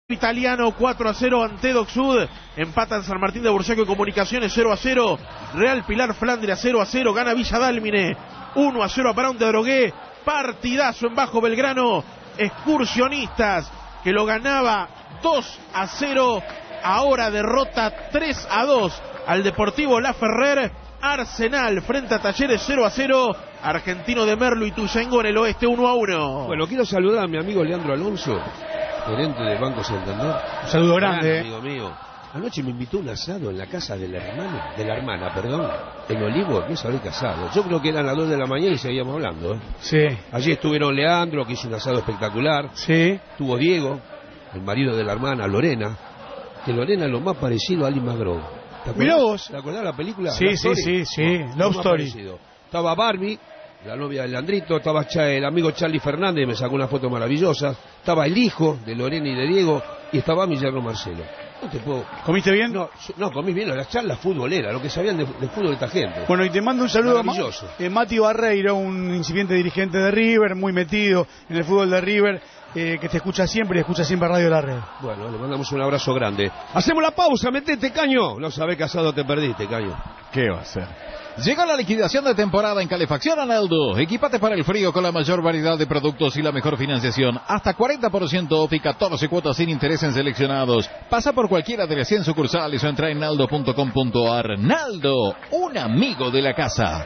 Italiano 4-0 ante Docsud, empatan San Martín de Bursaco y Comunicaciones 0-0, Real Pilar Flandria 0-0, gana Villa Dálmine 1-0 a Brown de Adrogué, partidazo en Bajo Belgrano, Excursionistas que lo ganaba 2-0, ahora derrota 3-2 al Deportivo La Ferrer. Arsenal frente a Talleres 0-0, Argentino de Merlo y Tuyengo en el oeste 1-1. Bueno, quiero saludar a mi amigo Leandro Alonso, gerente del Banco Santander. Un saludo grande. Amigo mío. Anoche me invitó un asado en la casa de la hermana, en Olivo, que se había casado. Yo creo que eran las 2 de la mañana y seguíamos hablando. Sí. Allí estuvieron Leandro, que hizo un asado espectacular. Sí. Tuvo Diego, el marido de la hermana, Lorena, que Lorena es lo más parecido a Ali McGraw. Mirá vos. ¿Te acordás de la película? Sí, Love Story. Estaba Barbie, la novia de Leandrito, estaba el amigo Charlie Fernández, me sacó una foto maravillosa, estaba el hijo de Lorena y de Diego, y estaba mi yerno Marcelo. No te puedo... ¿Comiste bien? No, comí bien, las charlas futboleras, lo que sabían de fútbol de esta gente. Bueno, y te mando un saludo a Mati Barreiro, un incipiente dirigente de River, muy metido en el fútbol de River, que te escucha siempre y escucha siempre Radio La Red. Bueno, le mandamos un abrazo grande. Hacemos la pausa, metete, Caño. No sabés, casado te perdiste, Caño. ¿Qué va a hacer? Llega la liquidación de temporada en Calefacción Analdo. Equipate para el frío con la mayor variedad de productos y la mejor financiación. Hasta 40% off y 14 cuotas sin interés en seleccionados. Pasa por cualquiera de las 100 sucursales o entra en naldo.com.ar. Naldo, un amigo de la casa.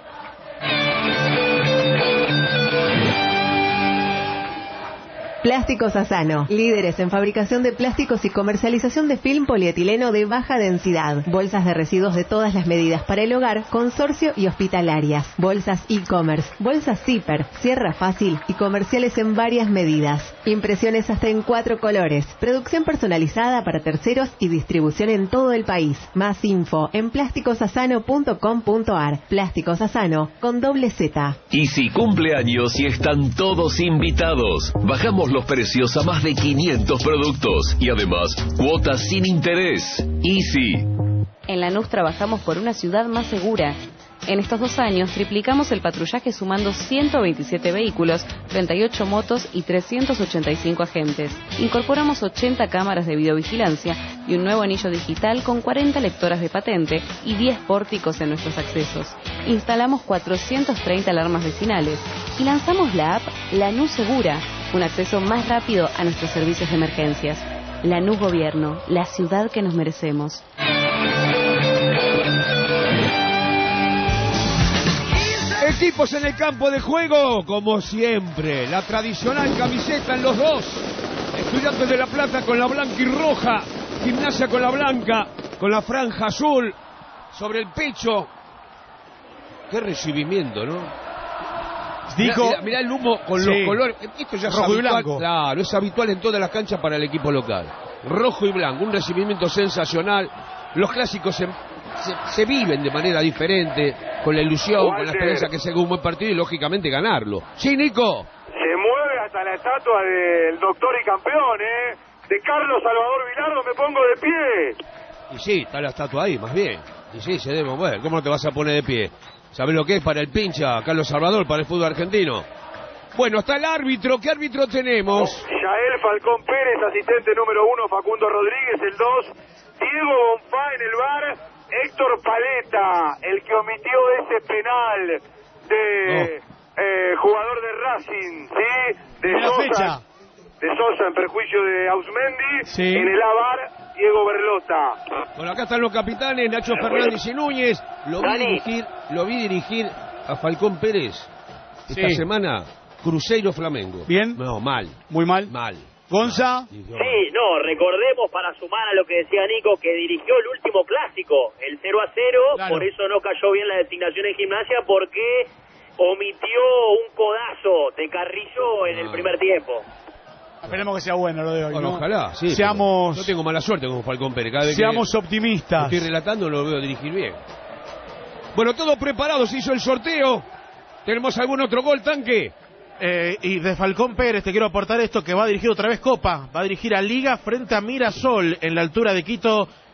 Plásticos Asano, líderes en fabricación de plásticos y comercialización de film polietileno de baja densidad, bolsas de residuos de todas las medidas para el hogar, consorcio y hospitalarias, bolsas e-commerce, bolsas zipper, cierra fácil y comerciales en varias medidas, impresiones hasta en 4 colores, producción personalizada para terceros y distribución en todo el país. Más info en plásticosasano.com.ar. Plásticos Asano con doble Z. Y si cumpleaños y están todos invitados, bajamos los precios a más de 500 productos y además cuotas sin interés. Easy. En Lanús trabajamos por una ciudad más segura. En estos 2 años triplicamos el patrullaje sumando 127 vehículos, 38 motos y 385 agentes. Incorporamos 80 cámaras de videovigilancia y un nuevo anillo digital con 40 lectoras de patente y 10 pórticos en nuestros accesos. Instalamos 430 alarmas vecinales y lanzamos la app Lanús Segura, un acceso más rápido a nuestros servicios de emergencias. Lanús Gobierno, la ciudad que nos merecemos. Equipos en el campo de juego, como siempre, la tradicional camiseta en los dos. Estudiantes de La Plata con la blanca y roja, Gimnasia con la blanca, con la franja azul sobre el pecho. Qué recibimiento, ¿no? Mirá el humo con los colores. Esto ya es rojo habitual, y blanco. Claro, es habitual en todas las canchas para el equipo local. Rojo y blanco, un recibimiento sensacional. Los clásicos se viven de manera diferente, con la ilusión, con la esperanza que se haga un buen partido y lógicamente ganarlo. Sí, Nico. Se mueve hasta la estatua del doctor y campeón, de Carlos Salvador Vilardo, me pongo de pie. Y sí, está la estatua ahí, más bien. Y sí, se debe mover. ¿Cómo no te vas a poner de pie? ¿Sabes lo que es para el pincha Carlos Salvador, para el fútbol argentino? Bueno, está el árbitro. ¿Qué árbitro tenemos? Yael Falcón Pérez, asistente número 1, Facundo Rodríguez, el 2, Diego Bonfá en el VAR, Héctor Paleta, el que omitió ese penal de jugador de Racing, ¿sí? De Sosa en perjuicio de Ausmendi, sí. En el AVAR, Diego Berlota. Bueno, acá están los capitanes, Nacho Fernández y Núñez. Lo vi dirigir a Falcón Pérez esta semana, Cruzeiro Flamengo. ¿Bien? No, mal. ¿Muy mal? Mal. ¿Gonza? Sí, no, recordemos para sumar a lo que decía Nico, que dirigió el último clásico, el 0-0, claro. Por eso no cayó bien la designación en Gimnasia, porque omitió un codazo de Carrillo en el primer tiempo. Esperemos que sea bueno lo de hoy. Bueno, ¿no? ojalá, sí. Seamos... No tengo mala suerte con Falcón Pérez. Cada vez seamos que optimistas. estoy relatando lo veo dirigir bien. Bueno, todo preparado, se hizo el sorteo. ¿Tenemos algún otro gol, Tanque? Y de Falcón Pérez te quiero aportar esto, que va a dirigir otra vez Copa. Va a dirigir a Liga frente a Mirasol en la altura de Quito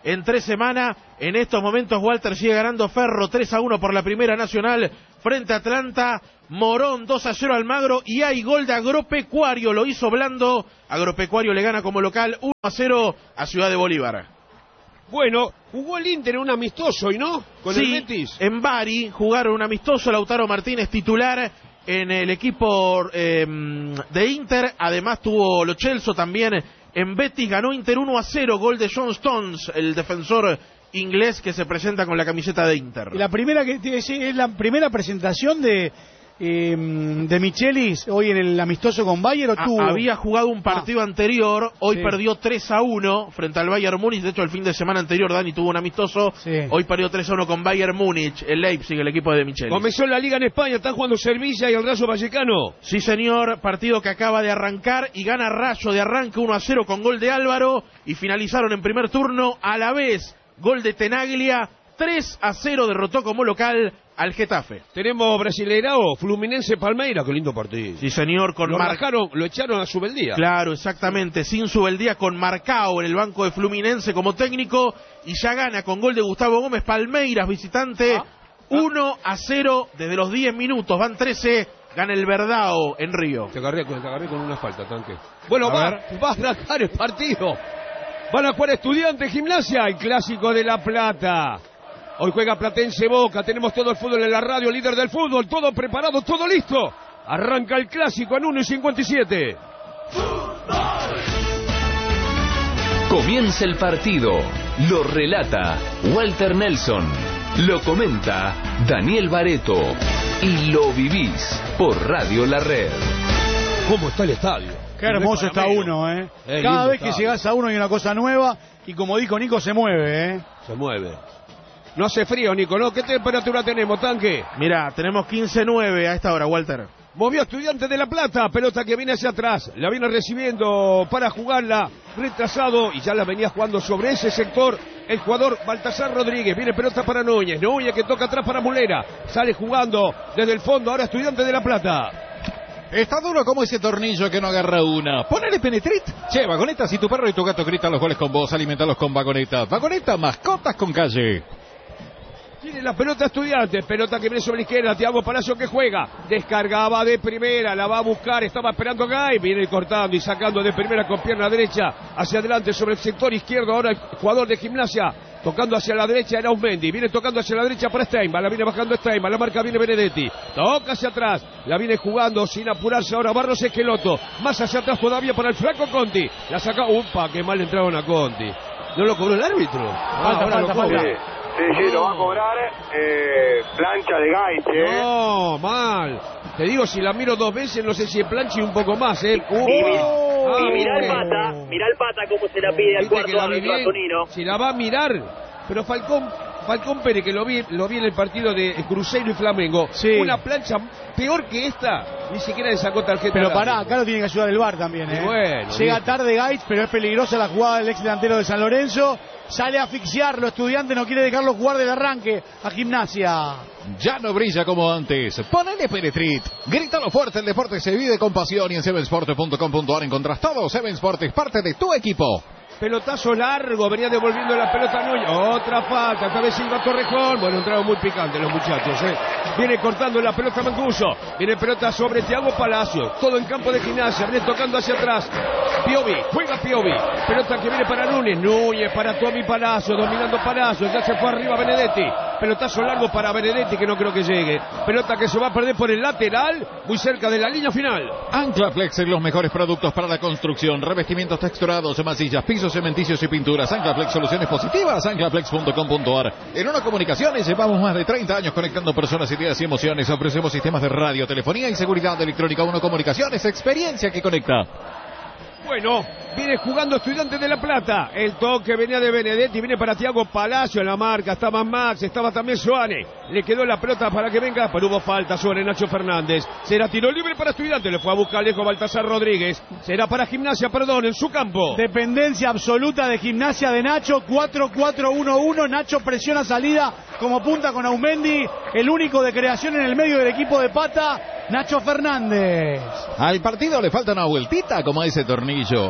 en 3 semanas. En estos momentos Walter sigue ganando Ferro 3-1 por la Primera Nacional frente a Atlanta. Morón 2-0 Almagro y hay gol de Agropecuario, lo hizo Blando. Agropecuario le gana como local 1-0 a Ciudad de Bolívar. Bueno, jugó el Inter en un amistoso, ¿y no? Con el Betis. En Bari jugaron un amistoso, Lautaro Martínez titular en el equipo de Inter. Además tuvo Lo Celso también en Betis, ganó Inter 1-0, gol de John Stones, el defensor inglés que se presenta con la camiseta de Inter. Y la primera es la primera presentación de Michelis hoy en el amistoso con Bayern. Había jugado un partido anterior, hoy perdió 3-1 frente al Bayern Múnich. De hecho el fin de semana anterior Dani tuvo un amistoso, hoy perdió 3-1 con Bayern Múnich, el Leipzig, el equipo de Michelis. Comenzó la liga en España, están jugando Sevilla y el Rayo Vallecano. Sí señor, partido que acaba de arrancar y gana Rayo de arranque 1-0 con gol de Álvaro y finalizaron en primer turno a la vez. Gol de Tenaglia, 3-0 derrotó como local al Getafe. Tenemos Brasileirao, Fluminense Palmeiras, qué lindo partido. Sí señor, con lo echaron a Subeldía. Claro, exactamente, sin Subeldía, con Marcao en el banco de Fluminense como técnico y ya gana con gol de Gustavo Gómez Palmeiras, visitante, 1-0 desde los 10 minutos, van 13, gana el Verdao en Río. Te agarré con una falta, Tanque. Bueno, va a arrancar el partido. Van a jugar Estudiantes Gimnasia, el clásico de La Plata. Hoy juega Platense Boca, tenemos todo el fútbol en la radio, líder del fútbol, todo preparado, todo listo. Arranca el clásico en 1:57. Comienza el partido, lo relata Walter Nelson, lo comenta Daniel Bareto y lo vivís por Radio La Red. ¿Cómo está el estadio? Qué hermoso está uno, ¿eh? Cada vez que llegás a uno hay una cosa nueva y como dijo Nico, se mueve, ¿eh? Se mueve. No hace frío, Nico, ¿no? ¿Qué temperatura tenemos, Tanque? Mira, tenemos 15-9 a esta hora, Walter. Movió Estudiantes de La Plata, pelota que viene hacia atrás, la viene recibiendo para jugarla, retrasado y ya la venía jugando sobre ese sector el jugador Baltasar Rodríguez. Viene pelota para Núñez que toca atrás para Mulera, sale jugando desde el fondo, ahora Estudiantes de La Plata. Está duro como ese tornillo que no agarra una. Ponele Penetrit. Che, Vagoneta, si tu perro y tu gato gritan los goles con vos, alimentalos con Vagoneta. Vagoneta, mascotas con calle. Tiene la pelota Estudiantes, pelota que viene sobre la izquierda, Thiago Palacio que juega, descargaba de primera, la va a buscar, estaba esperando Gay, viene cortando y sacando de primera con pierna derecha hacia adelante sobre el sector izquierdo, ahora el jugador de Gimnasia, tocando hacia la derecha era Aumendi, viene tocando hacia la derecha para Steinman, la viene bajando Steinman, la marca viene Benedetti, toca hacia atrás, la viene jugando sin apurarse ahora Barros Esqueloto, más hacia atrás todavía para el flaco Conti, la saca, upa, que mal entraron a Conti, no lo cobró el árbitro, ahora lo cobra. Sí, lo va a cobrar plancha de Gaite. No, mal. Te digo, si la miro 2 veces, no sé si es plancha y un poco más, ¿eh? Y mirá el pata cómo se la pide al cuarto árbitro Antonino. Si la va a mirar, pero Falcón Pérez, que lo vi en el partido de Cruzeiro y Flamengo, una plancha peor que esta, ni siquiera le sacó tarjeta. Pero pará, acá lo tiene que ayudar el VAR también, ¿eh? Bueno, llega tarde Gaitz, pero es peligrosa la jugada del ex delantero de San Lorenzo. Sale a asfixiarlo, Estudiante no quiere dejarlo jugar del arranque a Gimnasia. Ya no brilla como antes. Ponele Penetrit. Grítalo fuerte, el deporte se vive con pasión y en sevensports.com.ar encontrás todo. Seven Sports es parte de tu equipo. Pelotazo largo, venía devolviendo la pelota a Núñez. Otra falta, esta vez Silva Torrejón. Bueno, entraron muy picantes los muchachos, ¿eh? Viene cortando la pelota Mancuso. Viene pelota sobre Thiago Palacio. Todo en campo de Gimnasia. Viene tocando hacia atrás. Piovi, juega Piovi. Pelota que viene para Núñez. Núñez para Tommy Palacio. Dominando Palacio. Ya se fue arriba Benedetti. Pelotazo largo para Benedetti que no creo que llegue. Pelota que se va a perder por el lateral. Muy cerca de la línea final. Anclaflex es los mejores productos para la construcción. Revestimientos texturados, masillas, pisos cementicios y pinturas. Anclaflex, soluciones positivas. Anclaflex.com.ar. En Una Comunicaciones llevamos más de 30 años conectando personas, ideas y emociones. Ofrecemos sistemas de radio, telefonía y seguridad electrónica. Una Comunicaciones, experiencia que conecta. Bueno, viene jugando Estudiantes de La Plata. El toque venía de Benedetti, viene para Thiago Palacio en la marca. Estaba Max, estaba también Soane. Le quedó la pelota para que venga, pero hubo falta sobre Nacho Fernández. Será tiro libre para Estudiantes, le fue a buscar lejos Baltasar Rodríguez. Será para Gimnasia, perdón, en su campo. Dependencia absoluta de Gimnasia de Nacho, 4-4-1-1. Nacho presiona salida como punta con Aumendi. El único de creación en el medio del equipo de Pata, Nacho Fernández. Al partido le falta una vueltita como ese tornillo. Ponele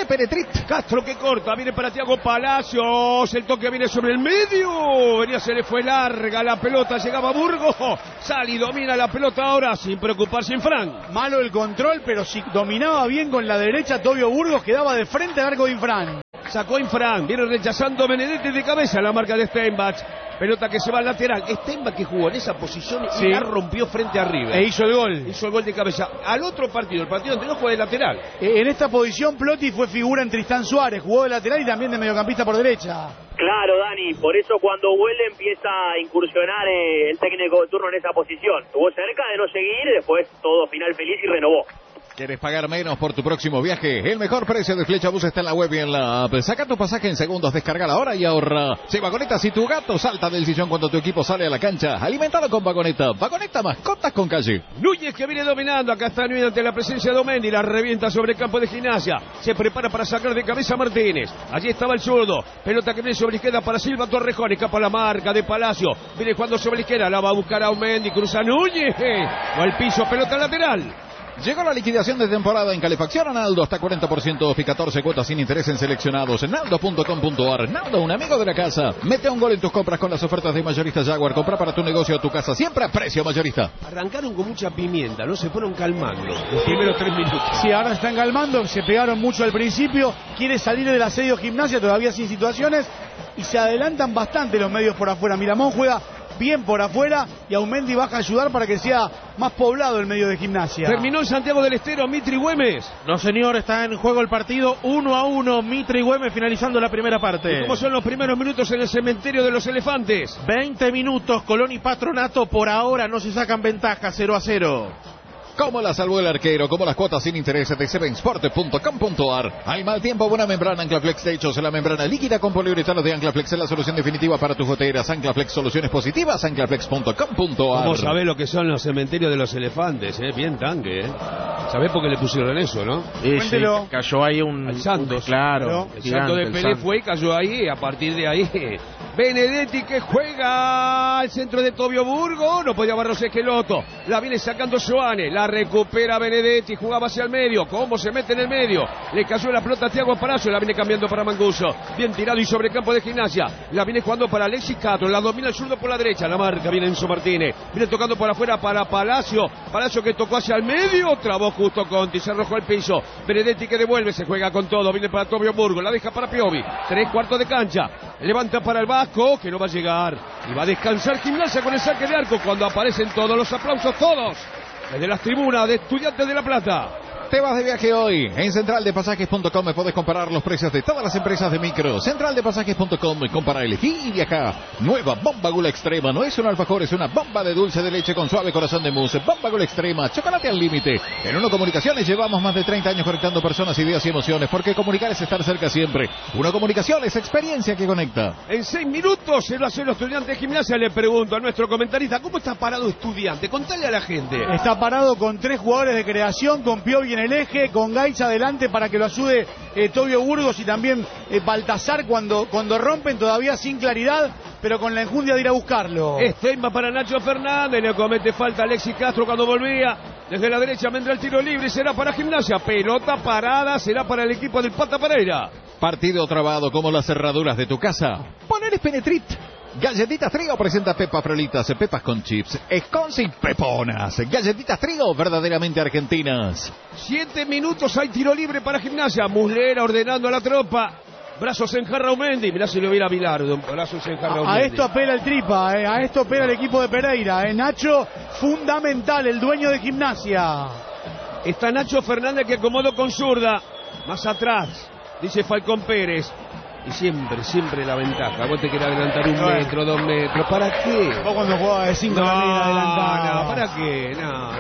Viene Penetrit. Castro que corta, viene para Thiago Palacios, el toque viene sobre el medio, venía, se le fue larga la pelota, llegaba Burgos, sale y domina la pelota ahora sin preocuparse Infran. Malo el control, pero si dominaba bien con la derecha, Tobio Burgos quedaba de frente al arco de Infran. Sacó Infran, viene rechazando Benedetti de cabeza la marca de Steinbach. Pelota que se va al lateral. Steinbach que jugó en esa posición y la rompió frente a River. E hizo el gol. Hizo el gol de cabeza. Al otro partido, el partido anterior fue de lateral. En esta posición Plotti fue figura en Tristán Suárez. Jugó de lateral y también de mediocampista por derecha. Claro, Dani, por eso cuando vuelve empieza a incursionar el técnico de turno en esa posición. Estuvo cerca de no seguir, después todo final feliz y renovó. ¿Quieres pagar menos por tu próximo viaje? El mejor precio de Flechabús está en la web y en la app. Saca tu pasaje en segundos, descarga ahora y ahorra. Si Vagoneta, si tu gato salta del sillón cuando tu equipo sale a la cancha, alimentalo con Vagoneta. Vagoneta, mascotas con calle. Núñez que viene dominando, acá está Núñez ante la presencia de Omendi, la revienta sobre el campo de Gimnasia. Se prepara para sacar de cabeza a Martínez. Allí estaba el zurdo. Pelota que viene sobre izquierda para Silva Torrejón, escapa la marca de Palacio. Viene jugando sobre la izquierda, la va a buscar a Omendi, cruza Núñez. Va al piso, pelota lateral. Llegó la liquidación de temporada en calefacción a Naldo, hasta 40% off y 14 cuotas sin interés en seleccionados. Naldo.com.ar. Naldo, un amigo de la casa. Mete un gol en tus compras con las ofertas de Mayorista Jaguar. Compra para tu negocio o tu casa, siempre a precio mayorista. Arrancaron con mucha pimienta, ¿no? Se fueron calmando los primeros 3 minutos. Sí, ahora están calmando, se pegaron mucho al principio. Quiere salir del asedio Gimnasia, todavía sin situaciones. Y se adelantan bastante los medios por afuera. Miramón juega bien por afuera y Aumendi baja a ayudar para que sea más poblado el medio de Gimnasia. Terminó en Santiago del Estero, Mitri Güemes. No señor, está en juego el partido 1-1, Mitri Güemes finalizando la primera parte. ¿Y cómo son los primeros minutos en el cementerio de los elefantes? 20 minutos, Colón y Patronato por ahora no se sacan ventaja, 0-0. Como la salvó el arquero, como las cuotas sin interés de cbensport.com.ar. Hay mal tiempo, buena membrana Anclaflex Techos, la membrana líquida con poliuretano de Anclaflex es la solución definitiva para tus goteras. Anclaflex, soluciones positivas, anclaflex.com.ar. ¿Cómo sabés lo que son los cementerios de los elefantes? Bien tanque, ¿Sabés por qué le pusieron eso, no? Sí, cayó ahí un santo, claro. El santo de Pelé fue y cayó ahí, a partir de ahí. Benedetti que juega al centro de Tobio Burgo, no podía barrarse Esqueloto, la viene sacando Joane, la recupera Benedetti, jugaba hacia el medio, cómo se mete en el medio, le cayó la pelota a Thiago Palacio, la viene cambiando para Manguso, bien tirado y sobre el campo de Gimnasia, la viene jugando para Alexis Castro, la domina el zurdo por la derecha, la marca viene Enzo Martínez, viene tocando por afuera para Palacio, Palacio que tocó hacia el medio, trabó justo Conti, se arrojó al piso, Benedetti que devuelve, se juega con todo, viene para Tobio Burgo, la deja para Piovi, 3/4 de cancha, levanta para el Vasco, que no va a llegar, y va a descansar Gimnasia con el saque de arco, cuando aparecen todos los aplausos, todos, desde las tribunas de Estudiantes de La Plata. Te vas de viaje hoy. En centraldepasajes.com me podés comparar los precios de todas las empresas de micro. Centraldepasajes.com, compara, elegí y viaja. Nueva Bomba Gula Extrema. No es un alfajor, es una bomba de dulce de leche con suave corazón de mousse. Bomba Gula Extrema, chocolate al límite. En Uno Comunicaciones llevamos más de 30 años conectando personas, ideas y emociones, porque comunicar es estar cerca siempre. Uno Comunicaciones, experiencia que conecta. En 6 minutos se lo hace los Estudiantes de Gimnasia. Le pregunto a nuestro comentarista, ¿cómo está parado Estudiante? Contale a la gente. Está parado con 3 jugadores de creación, con Piovi en el eje, con Gaitz adelante para que lo ayude Tobio Burgos y también Baltasar cuando rompen, todavía sin claridad, pero con la enjundia de ir a buscarlo. Steinbach para Nacho Fernández, le comete falta Alexis Castro cuando volvía. Desde la derecha vendrá el tiro libre y será para Gimnasia. Pelota parada, será para el equipo del Pata Pereira. Partido trabado como las cerraduras de tu casa. Poner Penetrit. Galletitas Trío presenta Pepas Frolitas, Pepas con chips, scones y peponas. Galletitas Trío, verdaderamente argentinas. 7 minutos, hay tiro libre para Gimnasia. Muslera ordenando a la tropa. Brazos en jarra Aumendi. Mirá si lo viera Bilardo. Brazos en jarra Aumendi. A esto apela el Tripa, a esto apela el equipo de Pereira. Nacho, fundamental, el dueño de Gimnasia. Está Nacho Fernández que acomodó con zurda. Más atrás, dice Falcón Pérez. Y siempre la ventaja. Vos te querés adelantar 1 metro, 2 metros. ¿Para qué? Vos cuando jugabas de 5 adelantar. No, ¿para qué?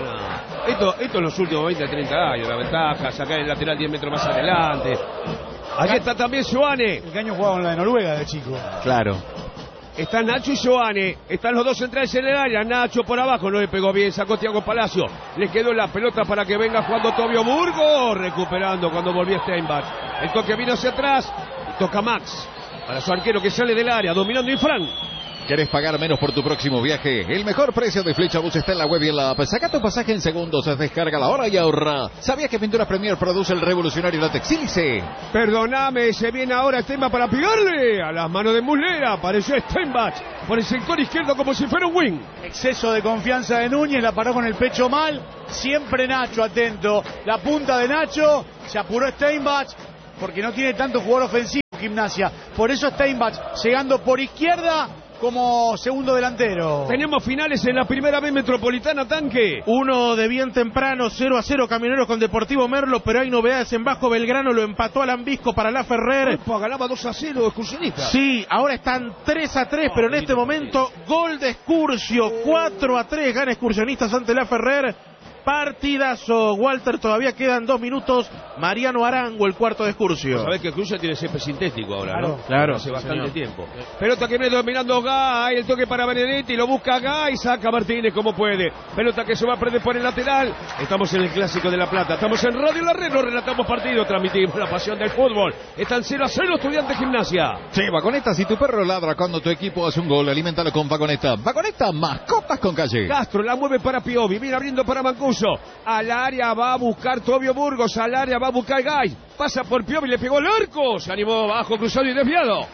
No. Esto en los últimos 20 a 30 años. La ventaja, sacar el lateral 10 metros más adelante. Aquí está también Joane. El caño jugaba con la de Noruega de chico. Claro. Están Nacho y Joane. Están los dos centrales en el área. Nacho por abajo. No le pegó bien. Sacó Thiago Palacio. Le quedó la pelota para que venga jugando Tobio Burgo. Recuperando cuando volvió Steinbach. El toque vino hacia atrás. Toca Max. Para su arquero que sale del área. Dominando Infran. ¿Querés pagar menos por tu próximo viaje? El mejor precio de Flechabus está en la web y en la app. Saca tu pasaje en segundos, descarga la hora y ahorra. ¿Sabías que Pinturas Premier produce el revolucionario látex sílice? Perdóname, se viene ahora Steinbach para pegarle a las manos de Muslera. Apareció Steinbach por el sector izquierdo como si fuera un wing. Exceso de confianza de Núñez, la paró con el pecho mal. Siempre Nacho atento. La punta de Nacho, se apuró Steinbach porque no tiene tanto jugador ofensivo Gimnasia. Por eso Steinbach llegando por izquierda como segundo delantero. Tenemos finales en la primera B metropolitana, Tanque. Uno de bien temprano, 0-0 Camioneros con Deportivo Merlo, pero hay novedades en Bajo Belgrano, lo empató a Lambisco para la Ferrer. Ganaba 2-0 Excursionista. Sí, ahora están 3-3, pero en este momento gol de Excursio, 4-3 gana Excursionistas ante la Ferrer. Partidazo, Walter, todavía quedan 2 minutos. Mariano Arango, el cuarto de Excursio. Sabés que Excursion tiene césped sintético ahora, claro, ¿no? Claro, hace bastante señor. tiempo. Pelota que viene dominando Gay, el toque para Benedetti, lo busca Gay, saca Martínez como puede. Pelota que se va a perder por el lateral. Estamos en el Clásico de La Plata, estamos en Radio La Red, nos relatamos partido, transmitimos la pasión del fútbol. Están 0-0 Estudiantes Gimnasia. Sí, Vagoneta, si tu perro ladra cuando tu equipo hace un gol, aliméntalo con Vagoneta. Vagoneta, mascotas con calle. Castro la mueve para Piovi, viene abriendo para Mancuso. Al área va a buscar Tobio Burgos, al área va a buscar Gay. Pasa por Piovi, le pegó el arco, se animó bajo, cruzado y desviado.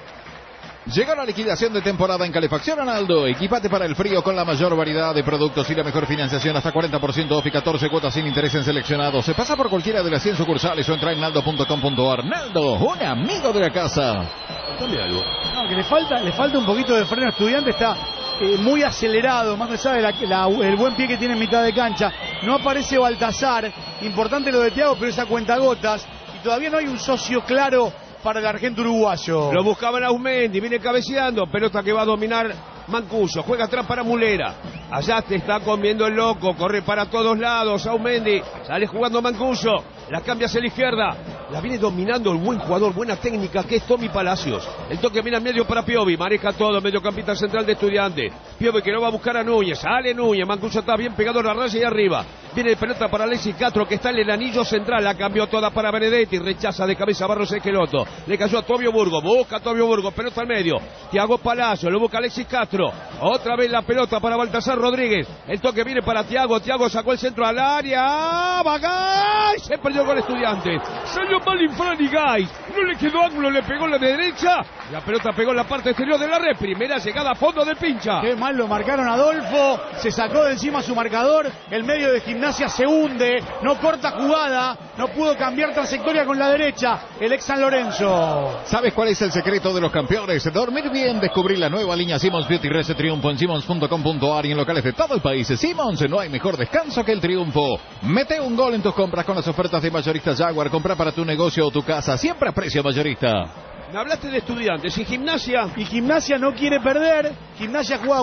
Llegó la liquidación de temporada en Calefacción Analdo. Equipate para el frío con la mayor variedad de productos y la mejor financiación, hasta 40% off y 14 cuotas sin interés en seleccionados. Se pasa por cualquiera de las 100 sucursales o entra en naldo.com.ar. Naldo, un amigo de la casa. Contame algo. No, que le falta un poquito de freno a Estudiante, está muy acelerado, más allá de el buen pie que tiene en mitad de cancha. No aparece Baltasar, importante lo de Thiago, pero esa cuentagotas, y todavía no hay un socio claro para el argento uruguayo. Lo buscaban a Aumendi, viene cabeceando, pelota que va a dominar Mancuso, juega atrás para Mulera. Allá te está comiendo el loco, corre para todos lados, Aumendi, sale jugando Mancuso, la cambia hacia la izquierda, la viene dominando el buen jugador, buena técnica que es Tommy Palacios. El toque viene al medio para Piovi, maneja todo, mediocampista central de Estudiante. Piovi que no va a buscar a Núñez, sale Núñez, Mancuso está bien pegado a la raya y arriba. Viene pelota para Alexis Castro que está en el anillo central, la cambió toda para Benedetti, rechaza de cabeza Barros Esqueloto. Le cayó a Tobio Burgos, busca a Tobio Burgos, pelota al medio. Thiago Palacio, lo busca Alexis Castro. Otra vez la pelota para Baltasar Rodríguez. El toque viene para Thiago, Thiago sacó el centro al área. Bagay, se perdió con Estudiantes. Salió mal Infran y Gay. No le quedó ángulo, le pegó en la derecha. La pelota pegó en la parte exterior de la red. Primera llegada a fondo del pincha. Qué mal lo marcaron Adolfo. Se sacó de encima su marcador. El medio de Gimnasia se hunde. No corta jugada. No pudo cambiar trayectoria con la derecha. El ex San Lorenzo. ¿Sabes cuál es el secreto de los campeones? Dormir bien. Descubrir la nueva línea Simmons Beauty Rest Triunfo en Simmons.com.ar y en locales de todo el país. Simmons, no hay mejor descanso que el triunfo. Mete un gol en tus compras con las ofertas de Mayorista Jaguar. Compra para tu negocio o tu casa. Siempre a precio mayorista. Me hablaste de Estudiantes y Gimnasia. Y Gimnasia no quiere perder. Gimnasia juega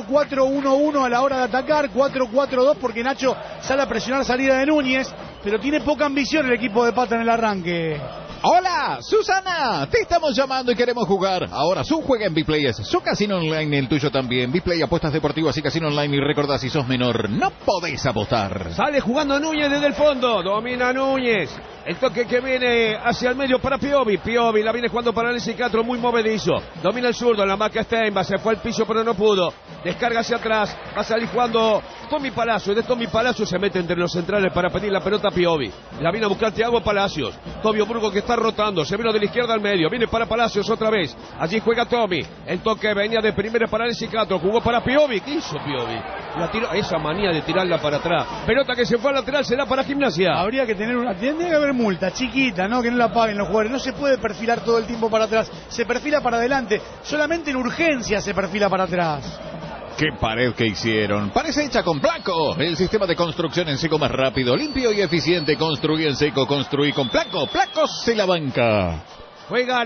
4-4-1-1 a la hora de atacar. 4-4-2 porque Nacho sale a presionar salida de Núñez. Pero tiene poca ambición el equipo de Pata en el arranque. Hola, Susana, te estamos llamando y queremos jugar. Ahora su juega en Biplay, es su casino online, el tuyo también. Biplay, apuestas deportivas y casino online. Y recordá, si sos menor, no podés apostar. Sale jugando Núñez desde el fondo, domina Núñez. El toque que viene hacia el medio para Piovi. Piovi la viene jugando para Alexis Castro, muy movedizo. Domina el zurdo, en la marca Steinbach, se fue al piso pero no pudo. Descarga hacia atrás, va a salir jugando Tommy Palacios. De Tommy Palacios se mete entre los centrales para pedir la pelota a Piovi. La viene a buscar Thiago Palacios. Tobio Burgo que está rotando, se vino de la izquierda al medio. Viene para Palacios otra vez. Allí juega Tommy. El toque venía de primera para Alexis Castro. Jugó para Piovi. ¿Qué hizo Piovi? La tiró, esa manía de tirarla para atrás. Pelota que se fue al lateral, será para Gimnasia. Habría que tener tiene que haber multa chiquita, ¿no? Que no la paguen los jugadores. No se puede perfilar todo el tiempo para atrás. Se perfila para adelante. Solamente en urgencia se perfila para atrás. ¡Qué pared que hicieron! Parece hecha con Placo, el sistema de construcción en seco más rápido, limpio y eficiente. Construí en seco, construí con Placo. Placo se la banca. Juega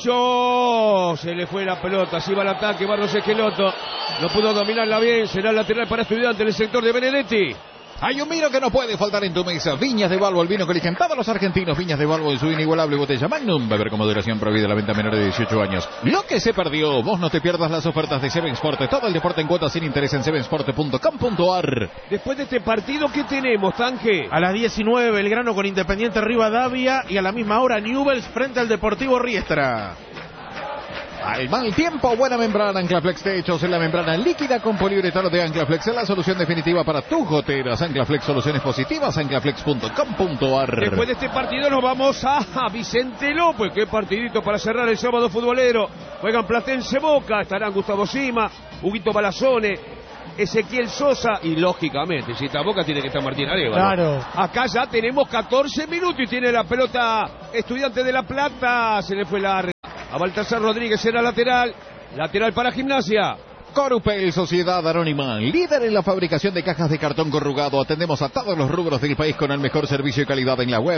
Nacho. Se le fue la pelota. Así va el ataque. Barros Esqueloto. No pudo dominarla bien. Será lateral para Estudiantes en el sector de Benedetti. Hay un vino que no puede faltar en tu mesa. Viñas de Balbo, el vino que eligen todos los argentinos. Viñas de Balbo en su inigualable botella Magnum. Beber con moderación, prohibida la venta a menores de 18 años. Lo que se perdió. Vos no te pierdas las ofertas de Seven Sport. Todo el deporte en cuotas sin interés en sevensport.com.ar. Después de este partido, ¿qué tenemos, Tanque? A las 19, Belgrano con Independiente Rivadavia. Y a la misma hora, Newell's frente al Deportivo Riestra. Al mal tiempo, buena membrana Anclaflex Techos, en la membrana líquida con poliuretano de Anclaflex, es la solución definitiva para tus goteras. Anclaflex, soluciones positivas, anclaflex.com.ar. Después de este partido nos vamos a Vicente López. Qué partidito para cerrar el sábado futbolero. Juegan Platense Boca, estarán Gustavo Sima, Huguito Balazone, Ezequiel Sosa y lógicamente, si está Boca tiene que estar Martín Arévalo. Claro. Acá ya tenemos 14 minutos y tiene la pelota Estudiante de La Plata. Se le fue la a Baltasar Rodríguez, era lateral para Gimnasia. Corupel, Sociedad Anónima, líder en la fabricación de cajas de cartón corrugado. Atendemos a todos los rubros del país con el mejor servicio y calidad en la web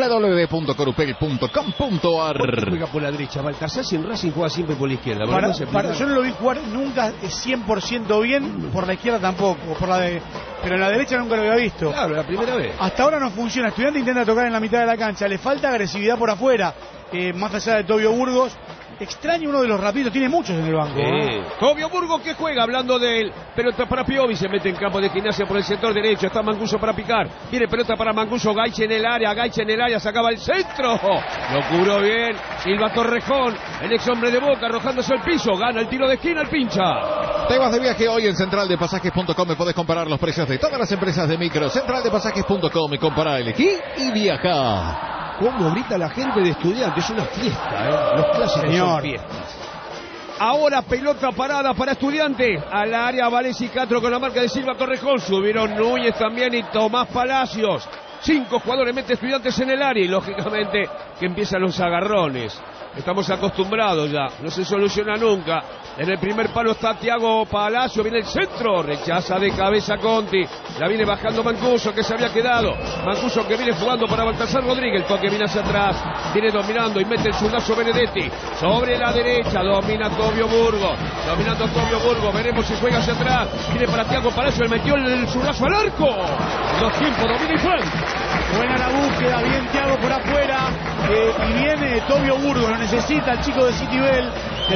www.corupel.com.ar. Juega por la derecha, Baltasar, si en Racing juega siempre por la izquierda. Yo no lo vi jugar nunca 100% bien, por la izquierda tampoco, pero en la derecha nunca lo había visto. Claro, la primera vez. Hasta ahora no funciona. Estudiante intenta tocar en la mitad de la cancha, le falta agresividad por afuera, más allá de Tobio Burgos. Extraño uno de los rapidos, tiene muchos en el banco. Tobio Burgos que juega, hablando de él. Pelota para Piovi, se mete en campo de Gimnasia por el sector derecho. Está Mancuso para picar. Tiene pelota para Mancuso, Gaiche en el área, sacaba el centro. Lo cubrió bien Silva Torrejón, el ex hombre de Boca, arrojándose al piso. Gana el tiro de esquina, el pincha. Te vas de viaje hoy en centraldepasajes.com y podés comparar los precios de todas las empresas de micro. Centraldepasajes.com y compara, elegí y viaja. Cómo grita la gente de Estudiantes, es una fiesta, Los clásicos son fiestas. Ahora pelota parada para Estudiantes. Al área Valesi Castro con la marca de Silva Torrejón. Subieron Núñez también y Tomás Palacios. 5 jugadores mete Estudiantes en el área y lógicamente que empiezan los agarrones. Estamos acostumbrados ya, no se soluciona nunca. En el primer palo está Thiago Palacio, viene el centro, rechaza de cabeza Conti, la viene bajando Mancuso que se había quedado. Mancuso que viene jugando para Baltasar Rodríguez, el toque viene hacia atrás, viene dominando y mete el zurdazo Benedetti. Sobre la derecha, domina Tobio Burgos, dominando Tobio Burgos, veremos si juega hacia atrás. Viene para Thiago Palacio, le metió el zurdazo al arco. 2 tiempos, domina y Frank. Buena la búsqueda, bien Thiago por afuera, y viene Tobio Burgos, lo necesita el chico de Citibel,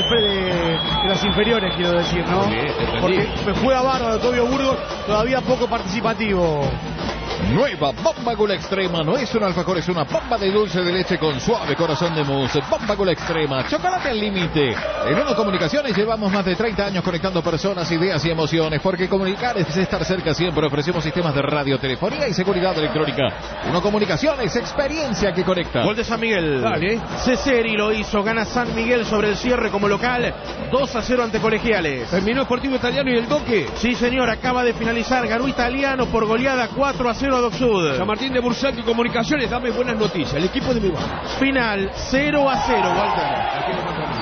de las inferiores quiero decir, ¿no? Porque juega bárbaro Tobio Burgos, todavía poco participativo. Nueva Bomba Gula Extrema, no es un alfajor, es una bomba de dulce de leche con suave corazón de mousse. Bomba Gula Extrema, chocolate al límite. En Uno Comunicaciones llevamos más de 30 años conectando personas, ideas y emociones, porque comunicar es estar cerca siempre. Ofrecemos sistemas de radio, telefonía y seguridad electrónica. Uno Comunicaciones, experiencia que conecta. Gol de San Miguel. Dale. Ceseri lo hizo, gana San Miguel sobre el cierre como local, 2-0 ante Colegiales. Terminó Sportivo Italiano y el toque. Sí señor, acaba de finalizar, ganó Italiano por goleada 4-0 a Doc Sud. San Martín de Bursaco y Comunicaciones, dame buenas noticias, el equipo de mi barrio. Final 0-0, Walter.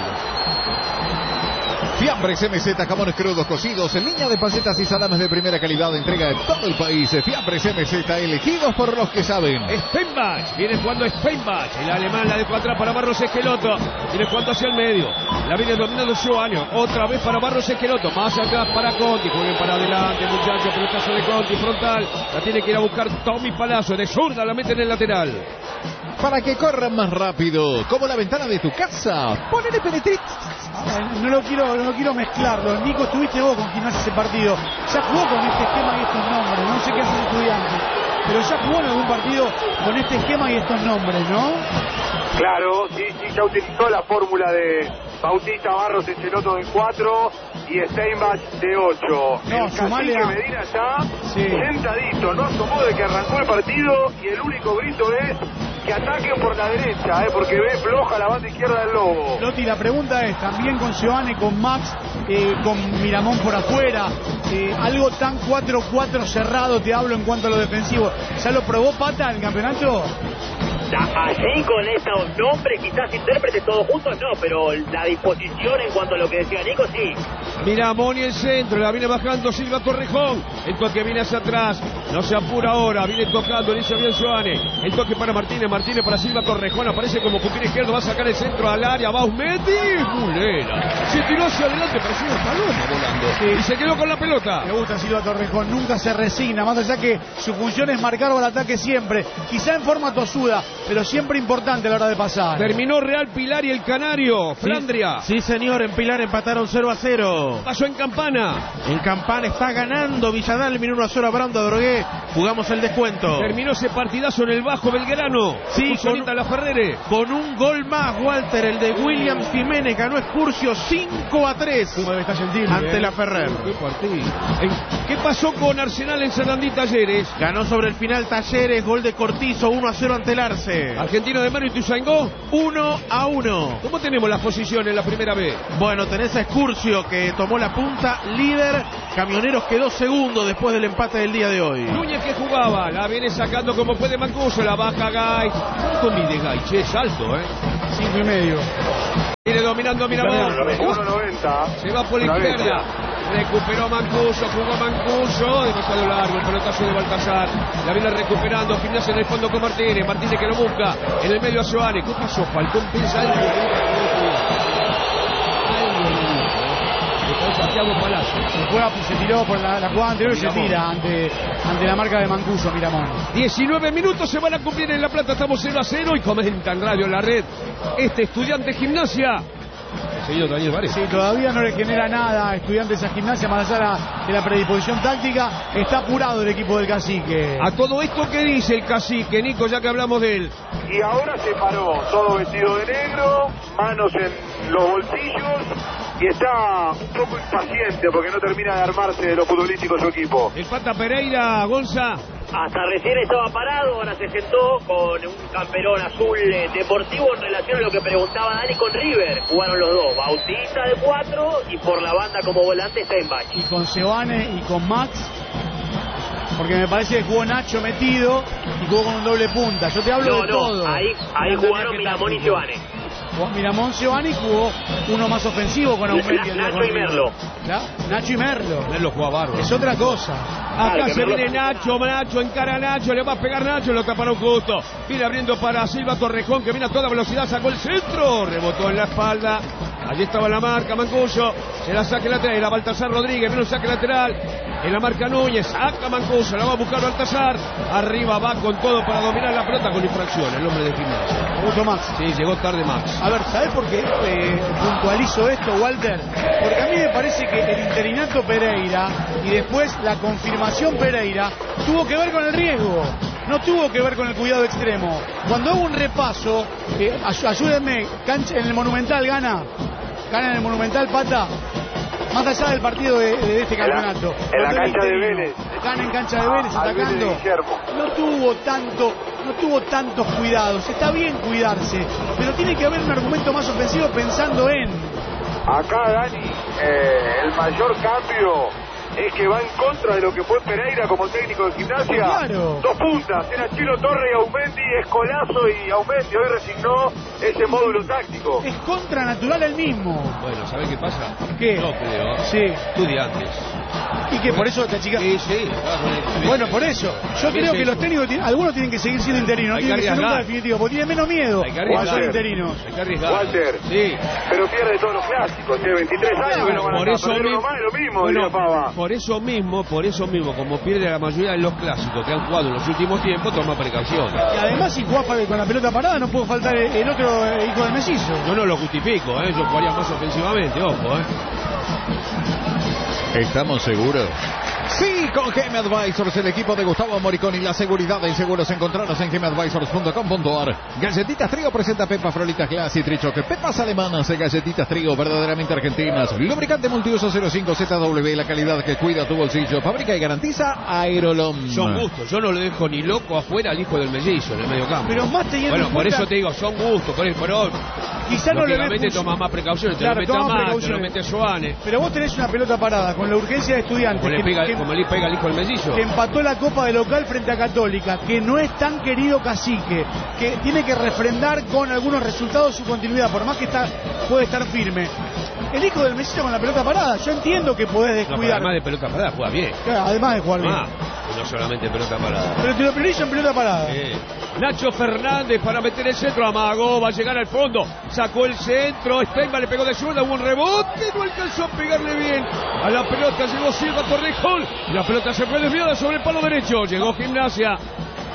Fiambres MZ, jamones crudos cocidos en línea de pacetas y salames de primera calidad, de entrega de todo el país. Fiambres MZ, elegidos por los que saben. Steinbach, viene jugando Steinbach, el alemán la dejó atrás para Barros Esqueloto, viene jugando hacia el medio, la viene dominando Joaño, otra vez para Barros Esqueloto, más acá para Conti, jueguen para adelante muchachos, pelotazo de Conti, frontal, la tiene que ir a buscar Tommy Palacio, de zurda la mete en el lateral. Para que corran más rápido, como la ventana de tu casa, ponele Penetrix. No lo quiero mezclarlo. Nico, estuviste vos con Gimnasia ese partido. Ya jugó con este esquema y estos nombres. No sé qué hace el Estudiante, pero ya jugó en algún partido con este esquema y estos nombres, ¿no? Claro, sí, ya utilizó la fórmula de Bautista Barros Esqueloto de 4 y Steinbach de 8. No, el Cacique Medina está sentadito, no asomó de que arrancó el partido y el único grito es que ataquen por la derecha, porque ve floja la banda izquierda del Lobo. Loti, la pregunta es, también con Giovanni, con Max, con Miramón por afuera, algo tan 4-4 cerrado, te hablo en cuanto a lo defensivo, ¿ya lo probó Pata en el campeonato? Así con estos nombres, quizás intérpretes todos juntos, no, pero la disposición en cuanto a lo que decía Nico, sí. Miramón y el centro, la viene bajando Silva Torrejón, el toque viene hacia atrás, no se apura ahora, viene tocando, le hizo bien Joane, el toque para Martínez para Silva Torrejón, aparece como puntero izquierdo, va a sacar el centro al área, Bausmetti, Mulera, se tiró hacia adelante, parecía una paloma volando, y se quedó con la pelota. Me gusta Silva Torrejón, nunca se resigna, más allá que su función es marcar al ataque siempre, quizá en forma tosuda, pero siempre importante a la hora de pasar. Terminó Real Pilar y el Canario, Flandria. Sí, señor, en Pilar empataron 0-0. Pasó en Campana. En Campana está ganando Villadalmine 1-0 a Brown de Adrogué. Jugamos el descuento. Terminó ese partidazo en el Bajo Belgrano. Sí, con La Ferrere. Con un gol más, Walter, el de Williams Jiménez. Ganó Excursio 5-3 ante La Ferrer. Qué partido. ¿Qué pasó con Arsenal en Sarandí Talleres? Ganó sobre el final Talleres, gol de Cortizo, 1-0 ante el Arce. Argentino de Mero y Ituzaingó, 1-1. ¿Cómo tenemos las posiciones en la primera B? Bueno, tenés a Excursio que tomó la punta, líder. Camioneros quedó segundo después del empate del día de hoy. Núñez que jugaba, la viene sacando como puede Mancuso, la baja Gay. ¿Cuánto mide Gay? Che, es alto, 5,5. Viene dominando Miramón. 1.90. Se va por la izquierda. Recuperó Mancuso, jugó Mancuso. Demasiado largo el pelotazo de Baltasar. La viene recuperando. Gimnasia en el fondo con Martínez. Martínez que lo busca. En el medio a Soares. ¿Qué pasó? Falcón piensa algo. Santiago Palacio. Se tiró por la jugada anterior y se tira ante la marca de Mancuso, Miramón. 19 minutos se van a cumplir en La Plata. Estamos 0-0 y comenta en Radio La Red. Estudiante Gimnasia. Seguido Daniel Varese. Sí, todavía no le genera nada a Estudiantes a Gimnasia, más allá de la predisposición táctica. Está apurado el equipo del Cacique. A todo esto, ¿qué dice el Cacique, Nico, ya que hablamos de él? Y ahora se paró, todo vestido de negro, manos en los bolsillos, y está un poco impaciente porque no termina de armarse de lo futbolístico su equipo. El Pata Pereira, Gonza. Hasta recién estaba parado, ahora se sentó con un camperón azul deportivo en relación a lo que preguntaba Dani con River. Jugaron los dos, Bautista de 4 y por la banda como volante está en Bachi. Y con Sebane y con Max, porque me parece que jugó Nacho metido y jugó con un doble punta. Yo te hablo de todo. Ahí jugaron Miramón y Sebane. Miramón, Giovanni jugó uno más ofensivo con Aumenti. Nacho y Merlo. Nacho y Merlo. Merlo jugó a bárbaro. Es otra cosa. Acá se viene Nacho, encara a Nacho, le va a pegar Nacho, lo taparon justo. Viene abriendo para Silva Torrejón, que viene a toda velocidad, sacó el centro, rebotó en la espalda. Allí estaba la marca, Mancuso, se la saque lateral, era Baltasar Rodríguez, viene un saque lateral. En la marca Núñez, saca Mancuso, la va a buscar Baltasar. Arriba va con todo para dominar la pelota con infracción, el hombre de Gimnasia. Mucho Max. Sí, llegó tarde Max. A ver, ¿sabes por qué puntualizo esto, Walter? Porque a mí me parece que el interinato Pereira y después la confirmación Pereira tuvo que ver con el riesgo, no tuvo que ver con el cuidado extremo. Cuando hago un repaso, ayúdenme, cancha en el Monumental gana en el Monumental, Pata, más allá del partido de este campeonato. En la cancha de Vélez. Gana en cancha de Vélez atacando. No tuvo tantos cuidados. Está bien cuidarse, pero tiene que haber un argumento más ofensivo pensando en... Acá, Dani, el mayor cambio es que va en contra de lo que fue Pereira como técnico de Gimnasia. Claro. Dos puntas, era Chilo Torre y Aumenti, Escolazo y Aumenti. Hoy resignó ese módulo táctico. Es contranatural el mismo. Bueno, ¿sabés qué pasa? ¿Qué? No creo. Sí. Estudiantes. Y que por eso te achicas. Sí. Bueno, por eso. Yo creo que los técnicos, algunos tienen que seguir siendo interinos, no tienen que ser nunca definitivos, porque tienen menos miedo a ser interinos. Hay que arriesgar. Walter, sí. Pero pierde todos los clásicos, tiene 23 años. Bueno, por eso mismo, lo mismo, diría Pava. Por eso mismo, como pierde la mayoría de los clásicos que han jugado en los últimos tiempos, toma precaución. Y además, si jugás con la pelota parada, no puede faltar el otro hijo del mellizo. Yo no lo justifico, yo jugaría más ofensivamente, ojo. ¿Estamos seguros? Sí, con GM Advisors, el equipo de Gustavo Moricón y la seguridad de seguros encontrados en gmadvisors.com.ar. Galletitas Trío presenta Pepa Frolitas Glass y Trichoque. Pepas alemanas de galletitas Trío, verdaderamente argentinas. Lubricante multiuso 05ZW, la calidad que cuida tu bolsillo. Fabrica y garantiza Aerolom. Son gustos, yo no lo dejo ni loco afuera al hijo del mellizo en el medio campo. Pero más teniendo bueno, por eso te digo, son gustos, pero quizá no le ves toma más precauciones, claro, te lo mete a más, te lo mete a Soane. Pero vos tenés una pelota parada con la urgencia de Estudiantes como le pega al hijo del mellizo, que empató la Copa de local frente a Católica, que no es tan querido Cacique, que tiene que refrendar con algunos resultados su continuidad, por más que puede estar firme. El hijo del mellizo con la pelota parada, yo entiendo que podés descuidar. No, además de pelota parada juega bien. Claro, además de jugar bien. No solamente pelota parada. Pero te lo priorizo en pelota parada. Nacho Fernández para meter el centro, amagó, va a llegar al fondo, sacó el centro, Steinman le pegó de zurda, hubo un rebote, no alcanzó a pegarle bien a la pelota, llegó Silva Torrejón, la pelota se fue desviada sobre el palo derecho, llegó Gimnasia.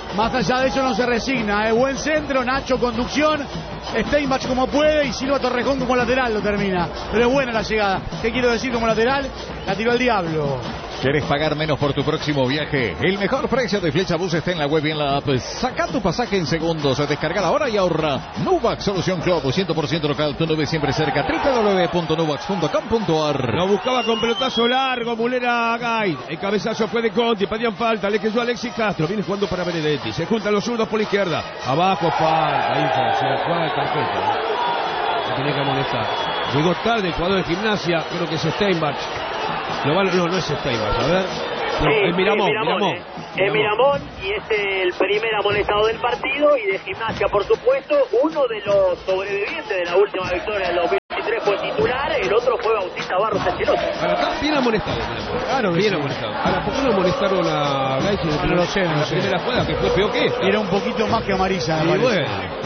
Más allá de eso no se resigna, buen centro, Nacho conducción, Steinbach como puede y Silva Torrejón como lateral lo termina. Pero es buena la llegada. ¿Qué quiero decir como lateral? La tiró el diablo. ¿Quieres pagar menos por tu próximo viaje? El mejor precio de Flechabús está en la web y en la app. Saca tu pasaje en segundos. Descarga ahora y ahorra. Nuvax Solución Club, 100% local. Tu nube siempre cerca. www.nuvax.com.ar. Lo buscaba con pelotazo largo. Mulera Gay. El cabezazo fue de Conti. Pedían falta. Le quedó Alexis Castro. Viene jugando para Benedetti. Se juntan los zurdos por la izquierda. Abajo falta. Ahí se juega el tarjeta. Se tiene que amonestar. Llegó tarde el jugador de Gimnasia. Creo que es Steinbach. No es Steinbach, a ver. No, sí, es Miramón. Miramón, y es el primer amonestado del partido, y de Gimnasia, por supuesto, uno de los sobrevivientes de la última victoria del 2023 fue titular, el otro fue Bautista Barros Ancelotti. Ahora está bien amonestado. Claro, bien amonestado. Ahora, ¿por qué no amonestaron a Gaich en No lo sé, la primera jugada, que fue peor que esta? Era un poquito más que amarilla. Y bueno,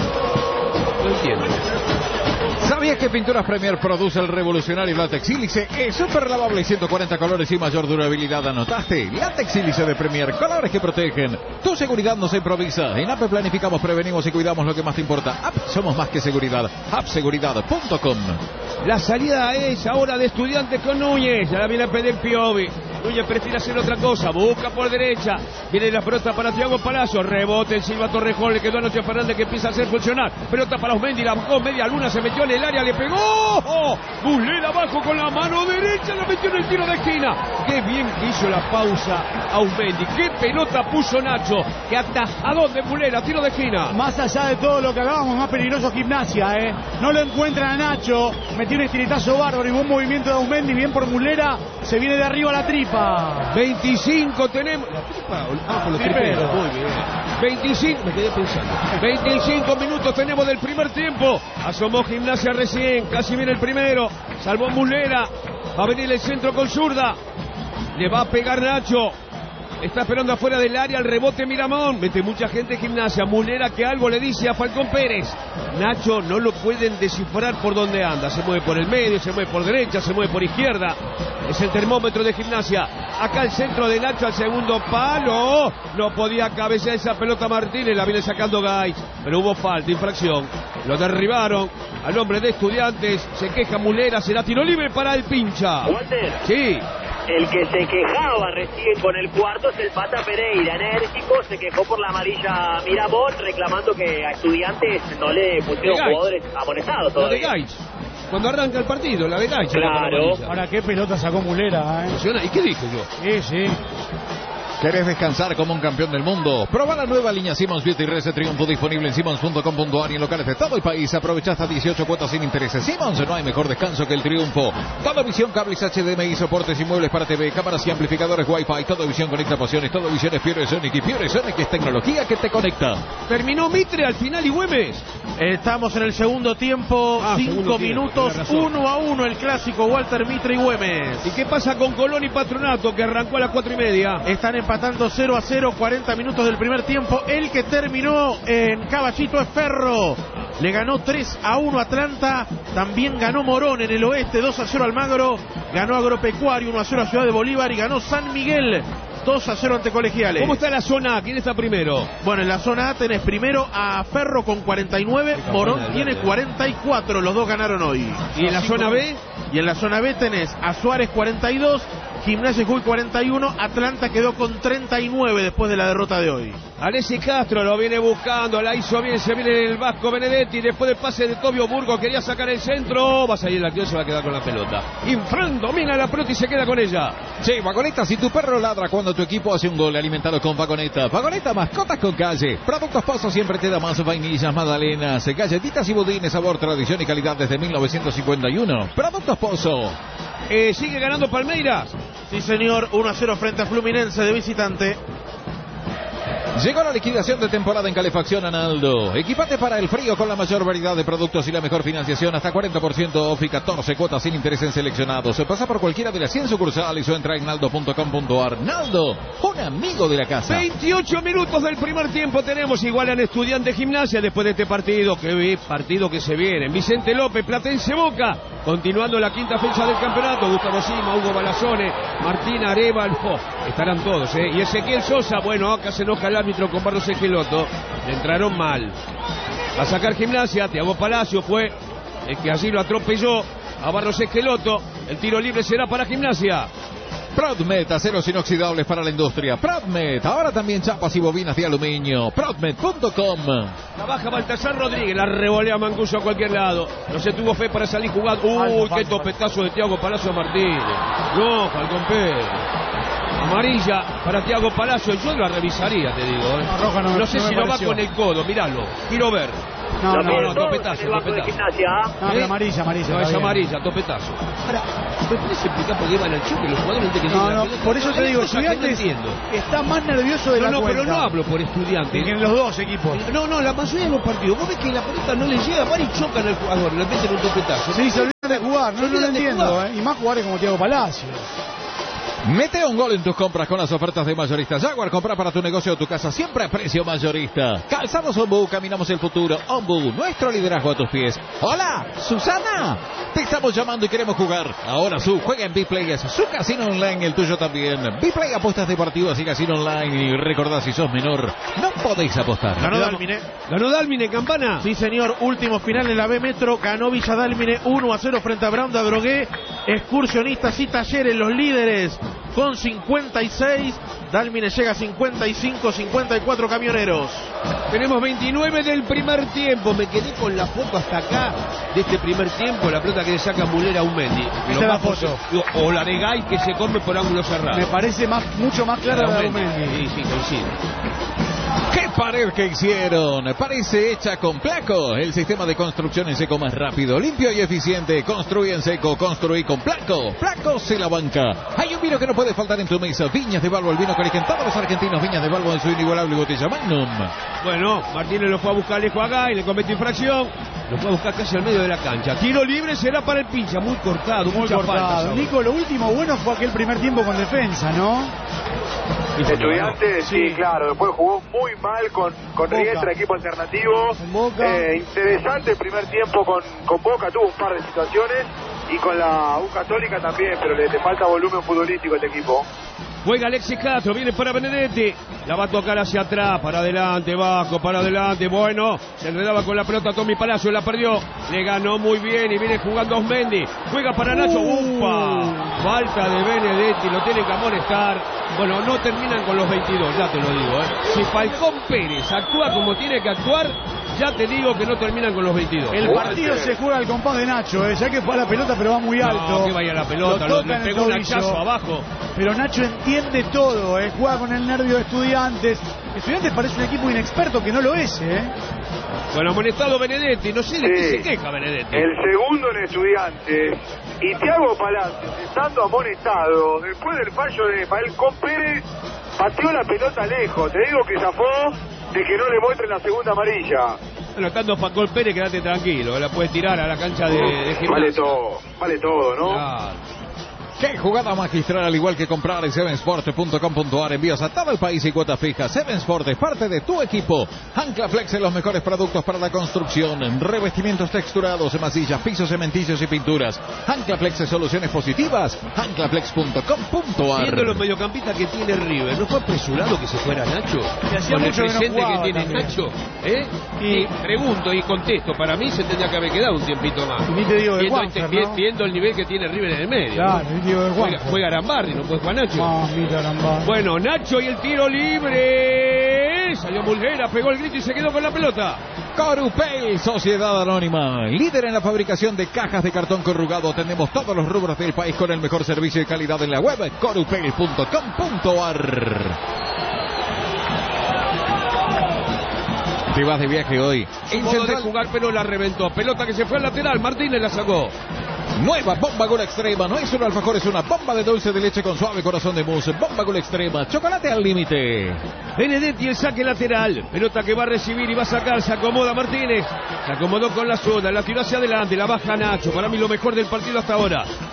no entiendo. ¿Sabías que Pinturas Premier produce el revolucionario látex sílice? Es súper lavable, 140 colores y mayor durabilidad. ¿Anotaste? Látex sílice de Premier, colores que protegen. Tu seguridad no se improvisa. En APP planificamos, prevenimos y cuidamos lo que más te importa. APP, somos más que seguridad. appseguridad.com. La salida es ahora de Estudiantes con Núñez. Ya la viene a pedir Piovi. Núñez prefiere hacer otra cosa. Busca por derecha. Viene la pelota para Thiago Palacio. Rebote en Silva Torrejón. Le quedó a Noche Fernández que empieza a hacer funcionar. Pelota para Osmendi. La buscó media luna. Se metió en el área. Le pegó. ¡Oh! Muslera abajo con la mano derecha. La metió en el tiro de esquina. Qué bien que hizo la pausa a Osmendi. Qué pelota puso Nacho. Qué atajadón de Muslera. Tiro de esquina. Más allá de todo lo que hablábamos, más peligroso Gimnasia, No lo encuentran a Nacho. Metió un estiletazo bárbaro y buen movimiento de Osmendi. Bien por Muslera. Se viene de arriba la tripa. 25 tenemos. ¿La tripa? Por los triperos. Muy bien. 25, me quedé pensando. 25 minutos tenemos del primer tiempo. Asomó Gimnasia recién. Casi viene el primero. Salvó Muslera. Va a venir el centro con zurda. Le va a pegar Nacho. Está esperando afuera del área el rebote Miramón. Mete mucha gente en Gimnasia. Muslera que algo le dice a Falcón Pérez. Nacho no lo pueden descifrar por dónde anda. Se mueve por el medio, se mueve por derecha, se mueve por izquierda. Es el termómetro de Gimnasia. Acá el centro de Nacho al segundo palo. No podía cabecear esa pelota Martínez. La viene sacando Gaich. Pero hubo falta, infracción. Lo derribaron al hombre de Estudiantes. Se queja Muslera. Será tiro libre para el pincha. Walter. Sí. El que se quejaba recién con el cuarto es el Pata Pereira, enérgico, se quejó por la amarilla Miramón, reclamando que a Estudiantes no le pusieron jugadores amonestados todavía. La de Gaich. Cuando arranca el partido, la de Gaich. Claro. Ahora qué pelota sacó Muslera, ¿Y qué dije yo? Sí. ¿Querés descansar como un campeón del mundo? Proba la nueva línea Simmons Beauty Reset Triunfo, disponible en simmons.com.ar y en locales de todo el país. Aprovecha hasta 18 cuotas sin intereses. Simmons, no hay mejor descanso que el triunfo. Televisión, cables HDMI, soportes y muebles para TV, cámaras y amplificadores Wi-Fi. Televisión conecta pasiones. Televisión es Pure Sonic y Pure Sonic es tecnología que te conecta. Terminó Mitre al final y Güemes. Estamos en el segundo tiempo, 5 minutos, 1-1 el clásico Walter Mitre y Güemes. ¿Y qué pasa con Colón y Patronato que arrancó a las 4:30? Están empatando 0-0, 40 minutos del primer tiempo. El que terminó en Caballito es Ferro. Le ganó 3-1 Atlanta. También ganó Morón en el oeste, 2-0 Almagro. Ganó Agropecuario 1-0 a Ciudad de Bolívar y ganó San Miguel 2-0 ante Colegiales. ¿Cómo está la zona A? ¿Quién está primero? Bueno, en la zona A tenés primero a Ferro con 49, Morón tiene 44, los dos ganaron hoy. ¿Y en la zona B? Y en la zona B tenés a Suárez 42, Gimnasia Jujuy 41, Atlanta quedó con 39 después de la derrota de hoy. Alexis Castro lo viene buscando, la hizo bien, se viene el Vasco Benedetti, después del pase de Tobio Burgo, quería sacar el centro, va a salir el acción, se va a quedar con la pelota. Infran domina la pelota y se queda con ella. Sí, Vagoneta, si tu perro ladra cuando tu equipo hace un gol, alimentalo con Vagoneta. Vagoneta, mascotas con calle. Productos Pozo siempre te da más vainillas, magdalenas, galletitas y budines, sabor, tradición y calidad desde 1951. Productos Pozo. Sigue ganando Palmeiras. Sí, señor, 1-0 frente a Fluminense de visitante. Llegó la liquidación de temporada en Calefacción Analdo. Equipate para el frío con la mayor variedad de productos y la mejor financiación, hasta 40% off y 14 cuotas sin interés en seleccionados. Se pasa por cualquiera de las 100 sucursales o entra en naldo.com.ar. Naldo, un amigo de la casa. 28 minutos del primer tiempo tenemos, igual en Estudiantes Gimnasia después de este partido que se viene. Vicente López, Platense Boca. Continuando la quinta fecha del campeonato, Gustavo Sima, Hugo Balazone, Martín Arévalo, estarán todos, y Ezequiel Sosa. Bueno, acá se enoja el árbitro con Barros Esqueloto, le entraron mal. Va a sacar Gimnasia, Thiago Palacio fue el que así lo atropelló a Barros Esqueloto. El tiro libre será para Gimnasia. Prodmet, aceros inoxidables para la industria. Prodmet, ahora también chapas y bobinas de aluminio. Prodmet.com. La baja Baltasar Rodríguez, la revolea Mancuso a cualquier lado. No se tuvo fe para salir jugando. Uy, qué topetazo de Thiago Palacio Martínez. No, Falcón Pérez. Amarilla para Thiago Palacio. Yo la revisaría, te digo. Roja no sé me si lo va pareció. con el codo, miralo. Quiero ver. No, topetazo. No, pero amarilla. No, es está amarilla, topetazo. Ahora, ¿me puedes explicar por qué van al choque los jugadores antes que lleguen a la pelota? por eso te digo, Estudiantes no entiendo. está más nervioso de la cuenta. Pero no hablo por Estudiantes. Que en los dos equipos. No, la mayoría de los partidos. Vos ves que la pelota no le llega, van y chocan al jugador, le meten un topetazo. Sí, se olvidan de jugar, no lo entiendo, Y más jugadores como Thiago Palacio. Mete un gol en tus compras con las ofertas de Mayorista Jaguar. Compra para tu negocio o tu casa siempre a precio mayorista. Calzados Ombu, caminamos el futuro. Ombu, nuestro liderazgo a tus pies. Hola, Susana. Te estamos llamando y queremos jugar. Ahora juega en Bplay, su casino online, el tuyo también. Bplay, apuestas deportivas y casino online. Y recordad, si sos menor, no podéis apostar. Ganó Dálmine. ¿Ganó Dálmine, Campana? Sí, señor. Último final en la B Metro. Ganó Villa Dálmine 1-0 frente a Brown de Adrogué. Excursionistas y Talleres, los líderes, con 56. Dálmine llega a 55, 54 Camioneros. Tenemos 29 del primer tiempo. Me quedé con la foto hasta acá de este primer tiempo. La pelota que le saca Mulera a Unmendi. Esa es la foto. O la de Gay que se come por ángulo cerrado. Me parece mucho más clara la de Unmendi. Sí, coincide. ¡Qué pared que hicieron! Parece hecha con Placo, el sistema de construcción en seco más rápido, limpio y eficiente. Construye en seco, construí con Placo. Placo se la banca. Hay un vino que no puede faltar en tu mesa. Viñas de Balbo, el vino que eligen todos los argentinos. Viñas de Balbo en su inigualable botella Magnum. Bueno, Martínez lo fue a buscar lejos a Gay, le comete infracción. Lo fue a buscar casi al medio de la cancha. Tiro libre será para el pincha, muy cortado, mucha falta. Nico, lo último bueno fue aquel primer tiempo con defensa, ¿no? Estudiantes, sí, claro, después jugó muy mal con Riestra, equipo alternativo. Interesante el primer tiempo con Boca, tuvo un par de situaciones, y con la U Católica también, pero le falta volumen futbolístico a este equipo. Juega Alexis Castro, viene para Benedetti. La va a tocar hacia atrás, para adelante, Vasco, para adelante. Bueno, se enredaba con la pelota Tommy Palacio, la perdió. Le ganó muy bien y viene jugando Osmendi. Juega para Nacho. ¡Upa! Falta de Benedetti, lo tiene que amonestar. Bueno, no terminan con los 22, ya te lo digo. Si Falcón Pérez actúa como tiene que actuar, ya te digo que no terminan con los 22. El partido se juega al compás de Nacho, ya que fue a la pelota, pero va muy alto. No, que vaya la pelota, le pegó un hachazo abajo. Pero Nacho entiende todo, juega con el nervio de Estudiantes. Estudiantes parece un equipo inexperto, que no lo es, Bueno, amonestado Benedetti, no sé de qué se queja Benedetti. El segundo en Estudiantes. Y Thiago Palacios, estando amonestado, después del fallo de Falcón Pérez, pateó la pelota lejos. Te digo que zafó de que no le muestren la segunda amarilla. Bueno, estando Falcón Pérez, quédate tranquilo, la puedes tirar a la cancha de Gimnasia. Vale todo, ¿no? Claro. ¡Qué jugada magistral! Al igual que comprar en sevensport.com.ar, envíos a todo el país y cuotas fijas. Seven Sport es parte de tu equipo. Anclaflex en los mejores productos para la construcción, revestimientos texturados, masillas, pisos, cementillos y pinturas. Anclaflex es soluciones positivas. Anclaflex.com.ar. Viendo los mediocampistas que tiene River, ¿no fue apresurado que se fuera Nacho? Hacía Con el mucho que no presente jugaba que tiene también. Nacho. Y pregunto y contesto, para mí se tendría que haber quedado un tiempito más. Y ni te digo de Viendo, Juanfer, ¿no? viendo el nivel que tiene River en el medio. Claro, ¿no? ni te digo de Juanfer. Juega Arambarri, no puede jugar Nacho. Mamita Arambarri. Bueno, Nacho y el tiro libre. Salió Mulguera, pegó el grito y se quedó con la pelota. Corupel, Sociedad Anónima, líder en la fabricación de cajas de cartón corrugado. Tenemos todos los rubros del país con el mejor servicio y calidad en la web, corupel.com.ar. Te vas de viaje hoy. En modo de jugar, pero la reventó. Pelota que se fue al lateral, Martínez la sacó. Nueva Bomba Gol Extrema, no es un alfajor, es una bomba de dulce de leche con suave corazón de mousse. Bomba Gol Extrema, chocolate al límite. Benedetti, el saque lateral. Pelota que va a recibir y va a sacar. Se acomoda Martínez. Se acomodó con la zona. La tiró hacia adelante. La baja Nacho. Para mí lo mejor del partido hasta ahora.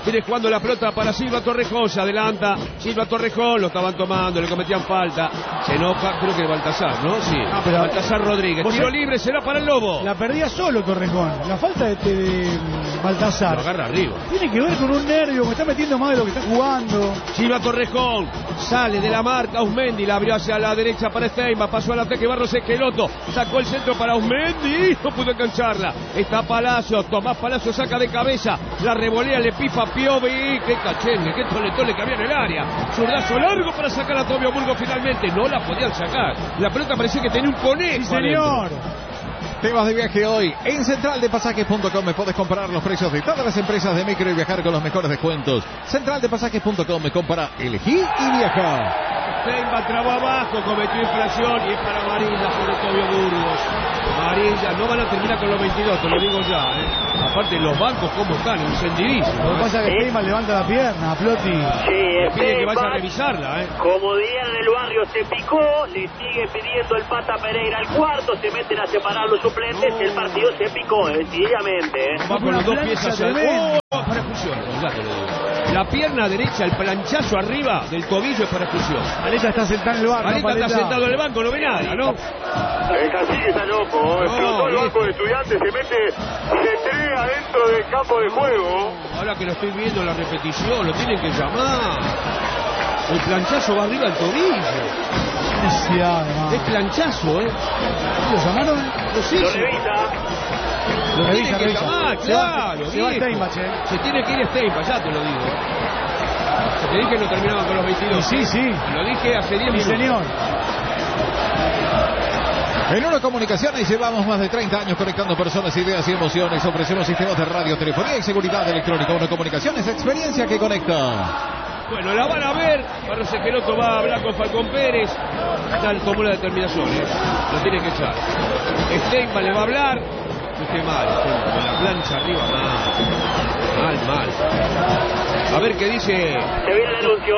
Viene jugando la pelota para Silva Torrejón. Se adelanta Silva Torrejón. Lo estaban tomando, le cometían falta. Se enoja, creo que Baltasar, ¿no? Sí. Baltasar Rodríguez. Tiro libre, será para el Lobo. La perdía solo Torrejón. La falta de Baltasar. Lo agarra arriba. Tiene que ver con un nervio, me está metiendo más de lo que está jugando. Silva Torrejón. Sale de la marca Ausmendi. La abrió hacia la derecha para Steinbach. Pasó al ataque Barros Esqueloto. Sacó el centro para Ausmendi. No pudo engancharla. Está Palacios. Tomás Palacios saca de cabeza. La revolea, le pifa Piovi. Qué cachengue, qué tole que había en el área. Zurdazo largo para sacar a Tobio Burgos finalmente. No la podían sacar. La pelota parecía que tenía un conejo. Sí, señor. Te vas de viaje hoy. En centraldepasajes.com me puedes comparar los precios de todas las empresas de micro y viajar con los mejores descuentos. Centraldepasajes.com me compara, elegí y viaja. Steinbach trabó abajo, cometió infracción y es para amarilla sobre Tobio Burgos. Amarilla, no van a terminar con los 22, te lo digo ya. Aparte los bancos cómo están, encendidísimos. Lo que pasa es que Steinbach levanta la pierna, Flotti. Le pide que vaya a revisarla. Como dirían en el barrio, se picó, le sigue pidiendo el Pata Pereira al cuarto, se meten a separar los suplentes, el partido se picó, sencillamente. Va con los dos pies hacia el... para expulsión, ya te lo digo. La pierna derecha, el planchazo arriba del tobillo es para expulsión. Paleta está sentado en el banco. Paleta está sentado en el banco, no ve nada, ¿no? El cacique está loco, explotó el banco de Estudiantes, se mete, se trea dentro del campo de juego. Ahora que lo estoy viendo en la repetición, lo tienen que llamar. El planchazo va arriba del tobillo. Es planchazo, ¿Lo llamaron? Lo revisa. Lo revisa, revisa. Claro, se va Steinbach, Se tiene que ir Steinbach, ya te lo digo. Te dije que no terminaban con los 22. Sí. Lo dije hace 10 minutos. Señor. En Uno Comunicaciones llevamos más de 30 años conectando personas, ideas y emociones. Ofrecemos sistemas de radio, telefonía y seguridad electrónica. Uno Comunicaciones, experiencia que conecta. Bueno, la van a ver. Barros Esqueloto va a hablar con Falcón Pérez. Ya tomó la determinación, lo tiene que echar. Steinbach le va a hablar. Qué mal, con la plancha arriba, mal. A ver qué dice. Se viene el anuncio.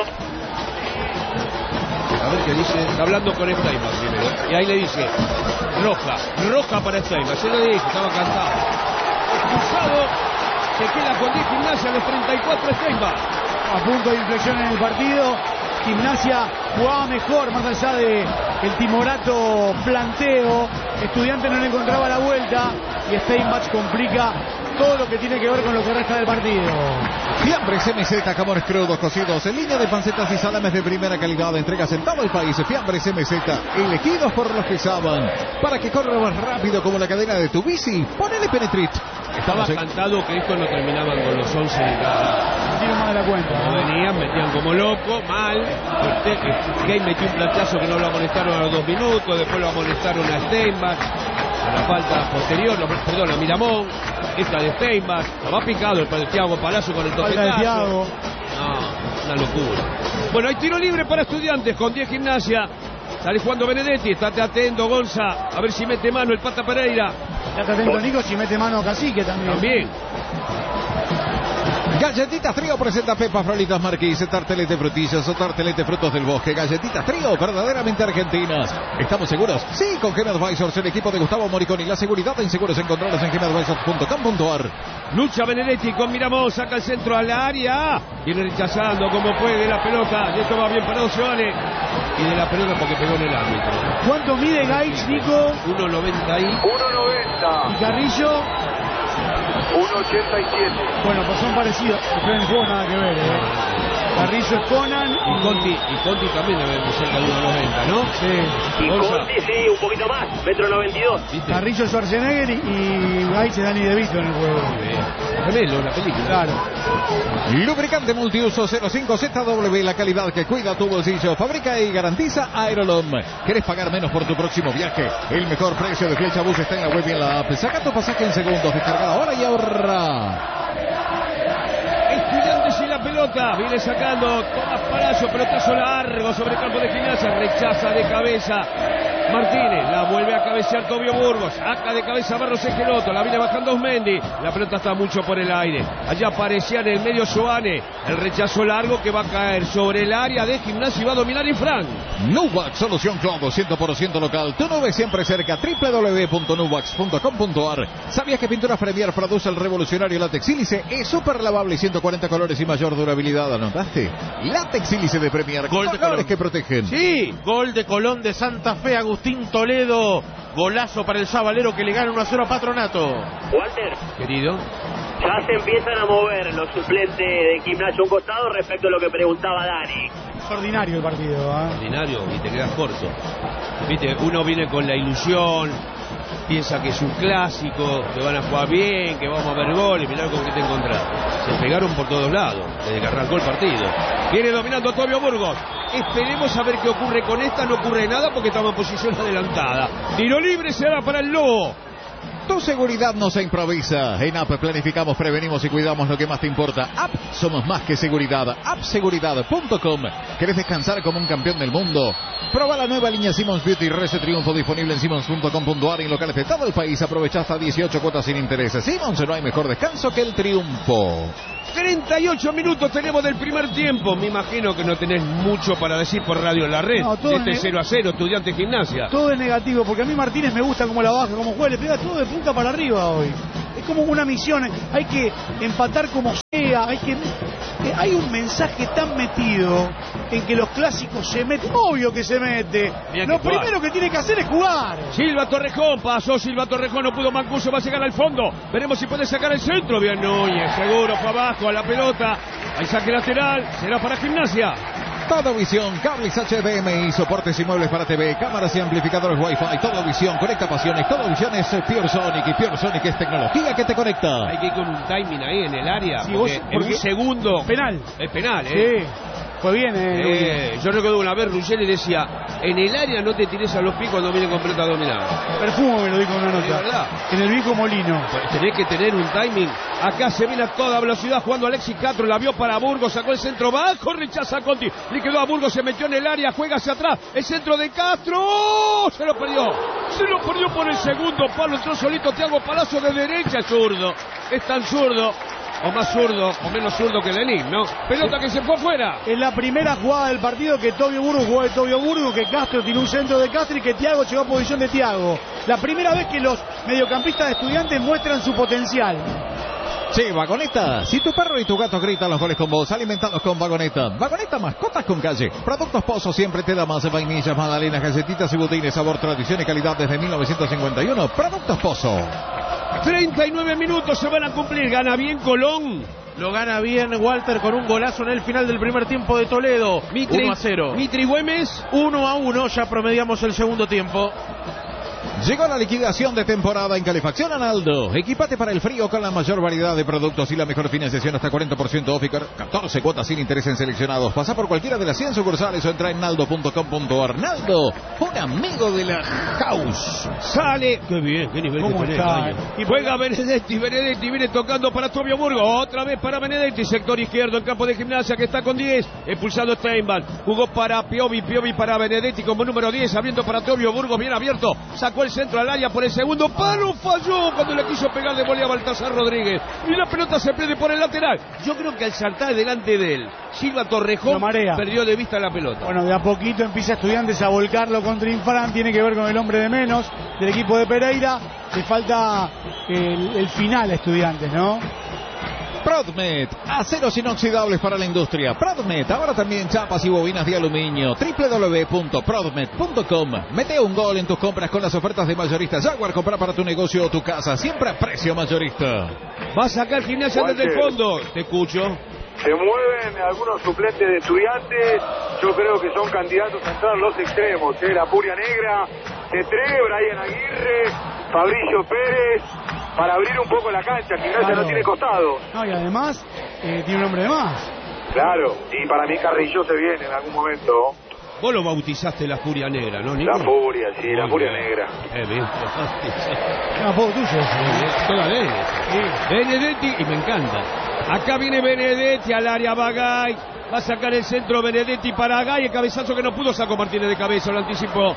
A ver qué dice. Está hablando con Steinbach primero. Y ahí le dice: roja para Steinbach. Se lo dije, estaba cantado. Expulsado. Se queda con 10 Gimnasia a los 34 Steinbach. A punto de inflexión en el partido. Gimnasia jugaba mejor, más allá de el timorato planteo. Estudiante no le encontraba la vuelta y Steinbach complica todo lo que tiene que ver con lo que resta del partido. Fiambres MZ, jamones crudos cocidos en línea de pancetas y salames de primera calidad. Entregas en todo el país. Fiambres MZ, elegidos por los que saben. Para que corra más rápido como la cadena de tu bici, ponele Penetrit. Estaba cantado que esto no terminaban con los 11 de cada. Tiro más de la cuenta. No venían, metían como loco, mal. Gay metió un planchazo que no lo amonestaron a los 2 minutos. Después lo amonestaron a Steinbach. A la falta posterior, perdón, a Miramón. Esta de Steinbach. Lo va picado el Thiago Palacio con el toquetazo. No, una locura. Bueno, hay tiro libre para Estudiantes con 10 Gimnasia. Sale jugando Benedetti, estate atento Gonza, a ver si mete mano el Pata Pereira. Estate atento Nico, si mete mano Cacique también. Galletitas Trío presenta Pepa Frolitas Marquís, tartelete frutillas o tartelete frutos del bosque. Galletitas Trío, verdaderamente argentinas. ¿Estamos seguros? Sí, con Gen Advisors, el equipo de Gustavo Moriconi. La seguridad en seguros encontrados en genadvisors.com.ar. Lucha Benedetti con Miramón, saca el centro al área. Viene rechazando como puede la pelota. Y esto va bien para Oceane. Y de la pelota porque pegó en el árbitro. ¿Cuánto mide Gaich, Nico? 1.90 ahí. 1.90. ¿Y Carrillo? 1.87. Bueno, pues son parecidos. Pero en el juego nada que ver, Carrillo es Conan y Conti también debe ser cerca de 1.90, ¿no? Sí. Y Conti sí, un poquito más, 1.92 m. Carrillo es Schwarzenegger y Gaich es Danny DeVito en el juego. Gemelo, la película. Claro. Lubricante multiuso 05ZW, la calidad que cuida tu bolsillo. Fabrica y garantiza Aerolom. ¿Querés pagar menos por tu próximo viaje? El mejor precio de Flecha Bus está en la web y en la app. Saca tu pasaje en segundos, descarga ahora y ahorra. Estudiantes y la pelota, viene sacando Tomás Palacio, pelotazo largo sobre el campo de Gimnasia, rechaza de cabeza Martínez, la vuelve a cabecear Tobio Burgos, saca de cabeza Barros Esqueloto, la viene bajando Osmendi, la pelota está mucho por el aire, allá aparecía en el medio Joane, el rechazo largo que va a caer sobre el área de Gimnasia y va a dominar Infran. Nuvax, solución clodo 100% local, tu nube siempre cerca, www.nuvax.com.ar. ¿Sabías que Pinturas Premier produce el revolucionario látex sílice? Es súper lavable y 140 colores y mayor durabilidad, ¿anotaste? Látex sílice de Premier, Gol de colores Colón. que protegen. Sí, gol de Colón de Santa Fe, Agustín Toledo. Golazo para el Sabalero que le gana 1-0 a Patronato. Walter, Querido. ya se empiezan a mover los suplentes de Gimnasia a un costado respecto a lo que preguntaba Dani. Extraordinario el partido, ¿eh? Ordinario y te quedas corto. Viste, uno viene con la ilusión, piensa que es un clásico, que van a jugar bien, que vamos a ver gol y mirá con qué te encontrás. Se pegaron por todos lados desde que arrancó el partido. Viene dominando Tobio Burgos. Esperemos a ver qué ocurre con esta. No ocurre nada porque estamos en posición adelantada. Tiro libre será para el Lobo. Tu seguridad no se improvisa. En App planificamos, prevenimos y cuidamos lo que más te importa. App, somos más que seguridad. Appseguridad.com. ¿Querés descansar como un campeón del mundo? Proba la nueva línea Simmons Beauty Rese Triunfo, disponible en Simmons.com.ar y en locales de todo el país. Aprovecha hasta 18 cuotas sin intereses. Simmons, no hay mejor descanso que el triunfo. 38 minutos tenemos del primer tiempo. Me imagino que no tenés mucho para decir por Radio La Red. No, todo Este 0-0, Estudiantes Gimnasia. Todo es negativo, porque a mí Martínez me gusta cómo la baja, cómo juega, le pega todo de punta para arriba hoy. Es como una misión, hay que empatar como sea, hay un mensaje tan metido en que los clásicos se meten, obvio que se mete. Lo primero que tiene que hacer es jugar. Silva Torrejón, pasó Silva Torrejón, no pudo Mancuso, va a llegar al fondo. Veremos si puede sacar el centro. Bien Núñez, seguro, fue abajo a la pelota. Hay saque lateral, será para Gimnasia. Todo Visión, cables HDMI, soportes y muebles para TV, cámaras y amplificadores Wi-Fi. Todo Visión, conecta pasiones. Todo Visión es Pure Sonic y Pure Sonic es tecnología que te conecta. Hay que ir con un timing ahí en el área, Sí, porque porque en un segundo. Penal. Es penal, Sí, fue bien, Yo recuerdo una vez Ruggeri decía, en el área no te tires a los pies cuando vienen con pelota dominada. Perfumo me lo dijo en una nota. Es verdad. En el viejo Molino. Pues tenés que tener un timing. Acá se viene a toda velocidad jugando Alexis Castro, la vio para Burgos, sacó el centro bajo, rechaza a Conti, le quedó a Burgos, se metió en el área, juega hacia atrás, el centro de Castro, ¡oh! Se lo perdió por el segundo palo, entró solito Thiago Palazzo de derecha, es zurdo, es tan zurdo, o más zurdo, o menos zurdo que Lenín, ¿no? Pelota que se fue afuera. Es la primera jugada del partido que Tobio Burgos jugó de Tobio Burgos, que Castro tiene un centro de Castro y que Thiago llegó a posición de Thiago. La primera vez que los mediocampistas de Estudiantes muestran su potencial. Sí, Vagoneta. Si tu perro y tu gato gritan los goles con vos, alimentados con Vagoneta. Vagoneta, mascotas con calle. Productos Pozo siempre te da más vainillas, magdalenas, galletitas y botines. Sabor, tradición y calidad desde 1951. Productos Pozo. 39 minutos se van a cumplir, gana bien Colón. Lo gana bien Walter con un golazo en el final del primer tiempo de Toledo. 1-0. Mitri Güemes. 1-1, ya promediamos el segundo tiempo. Llegó la liquidación de temporada en Calefacción Analdo. Equipate para el frío con la mayor variedad de productos y la mejor financiación hasta 40% off y 14 cuotas sin interés en seleccionados. Pasa por cualquiera de las 100 sucursales o entra en naldo.com.ar. Naldo, un amigo de la house. Sale. Qué bien, qué nivel ¿Cómo que tenés, está? Caño. Y juega Benedetti viene tocando para Tobio Burgos. Otra vez para Benedetti, sector izquierdo, el campo de Gimnasia que está con 10. Expulsado Steinban. Jugó para Piovi para Benedetti como número 10, abriendo para Tobio Burgos, bien abierto. Sacó el centro al área por el segundo palo, falló cuando le quiso pegar de volea a Baltasar Rodríguez y la pelota se pierde por el lateral. Yo creo que al saltar delante de él Silva Torrejón perdió de vista la pelota. Bueno, de a poquito empieza Estudiantes a volcarlo contra Infran, tiene que ver con el hombre de menos del equipo de Pereira, le falta el final a Estudiantes, ¿no? Prodmet, aceros inoxidables para la industria. Prodmet, ahora también chapas y bobinas de aluminio. www.prodmet.com. Mete un gol en tus compras con las ofertas de mayorista Jaguar. Compra para tu negocio o tu casa, siempre a precio mayorista. Va a sacar Gimnasia desde el fondo. Te escucho. Se mueven algunos suplentes de Estudiantes. Yo creo que son candidatos a entrar los extremos. La Furia Negra, Tetré, Brian Aguirre, Fabricio Pérez, para abrir un poco la cancha. Gimnasia no tiene costado. No, y además tiene un hombre de más. Claro, y para mí Carrillo se viene en algún momento. Vos lo bautizaste la Furia Negra, ¿no, Nico? La Furia, sí, Muy la Furia bien. Negra. Bien. No, poco tuyo. Toda vez. Benedetti, y me encanta. Acá viene Benedetti al área, Bagay. Va a sacar el centro Benedetti para Gay. El cabezazo que no pudo sacó Martínez de cabeza, lo anticipó.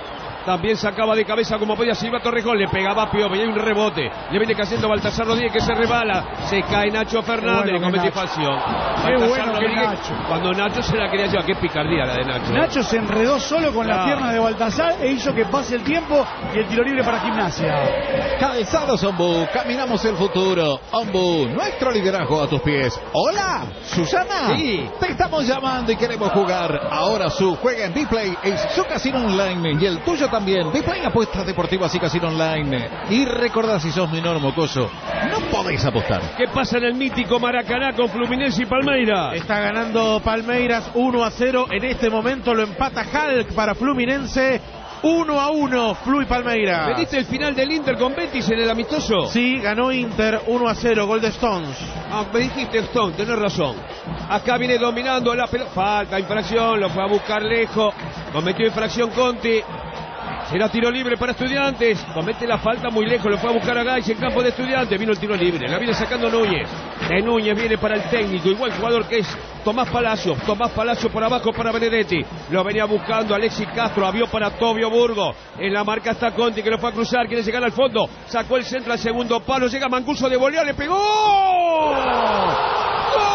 También sacaba de cabeza como podía Silva Torrejón. Le pegaba a Piovi. Y hay un rebote. Le viene cayendo Baltasar Rodríguez, que se resbala. Se cae Nacho Fernández. Le comete falsión. Qué bueno que Nacho. Cuando Nacho se la quería llevar. Qué picardía la de Nacho. Nacho se enredó solo con las piernas de Baltasar e hizo que pase el tiempo y el tiro libre para Gimnasia. Calzados Ombu, caminamos el futuro. Ombu, nuestro liderazgo a tus pies. Hola, Susana. Sí. Te estamos llamando y queremos jugar. Ahora juega en Dplay, es su casino online y el tuyo también. Dplay, apuestas deportivas y casino online. Y recordá, si sos menor mocoso, no podéis apostar. ¿Qué pasa en el mítico Maracaná con Fluminense y Palmeiras? Está ganando Palmeiras 1-0. En este momento lo empata Hulk para Fluminense. 1-1, Flu y Palmeiras. ¿Pediste el final del Inter con Betis en el amistoso? Sí, ganó Inter 1-0, gol de Stones. Me dijiste Stone, tenés razón. Acá viene dominando la pelota. Falta, infracción, lo fue a buscar lejos. Cometió infracción Conti. Será tiro libre para Estudiantes. Comete la falta muy lejos, lo fue a buscar a Gais en campo de Estudiantes. Vino el tiro libre, la viene sacando Núñez. De Núñez viene para el técnico, igual jugador que es Tomás Palacio. Tomás Palacio por abajo para Benedetti. Lo venía buscando Alexis Castro, avió para Tobio Burgo. En la marca está Conti, que lo fue a cruzar, quiere llegar al fondo. Sacó el centro al segundo palo, llega Mancuso de volea, le pegó. ¡Gol!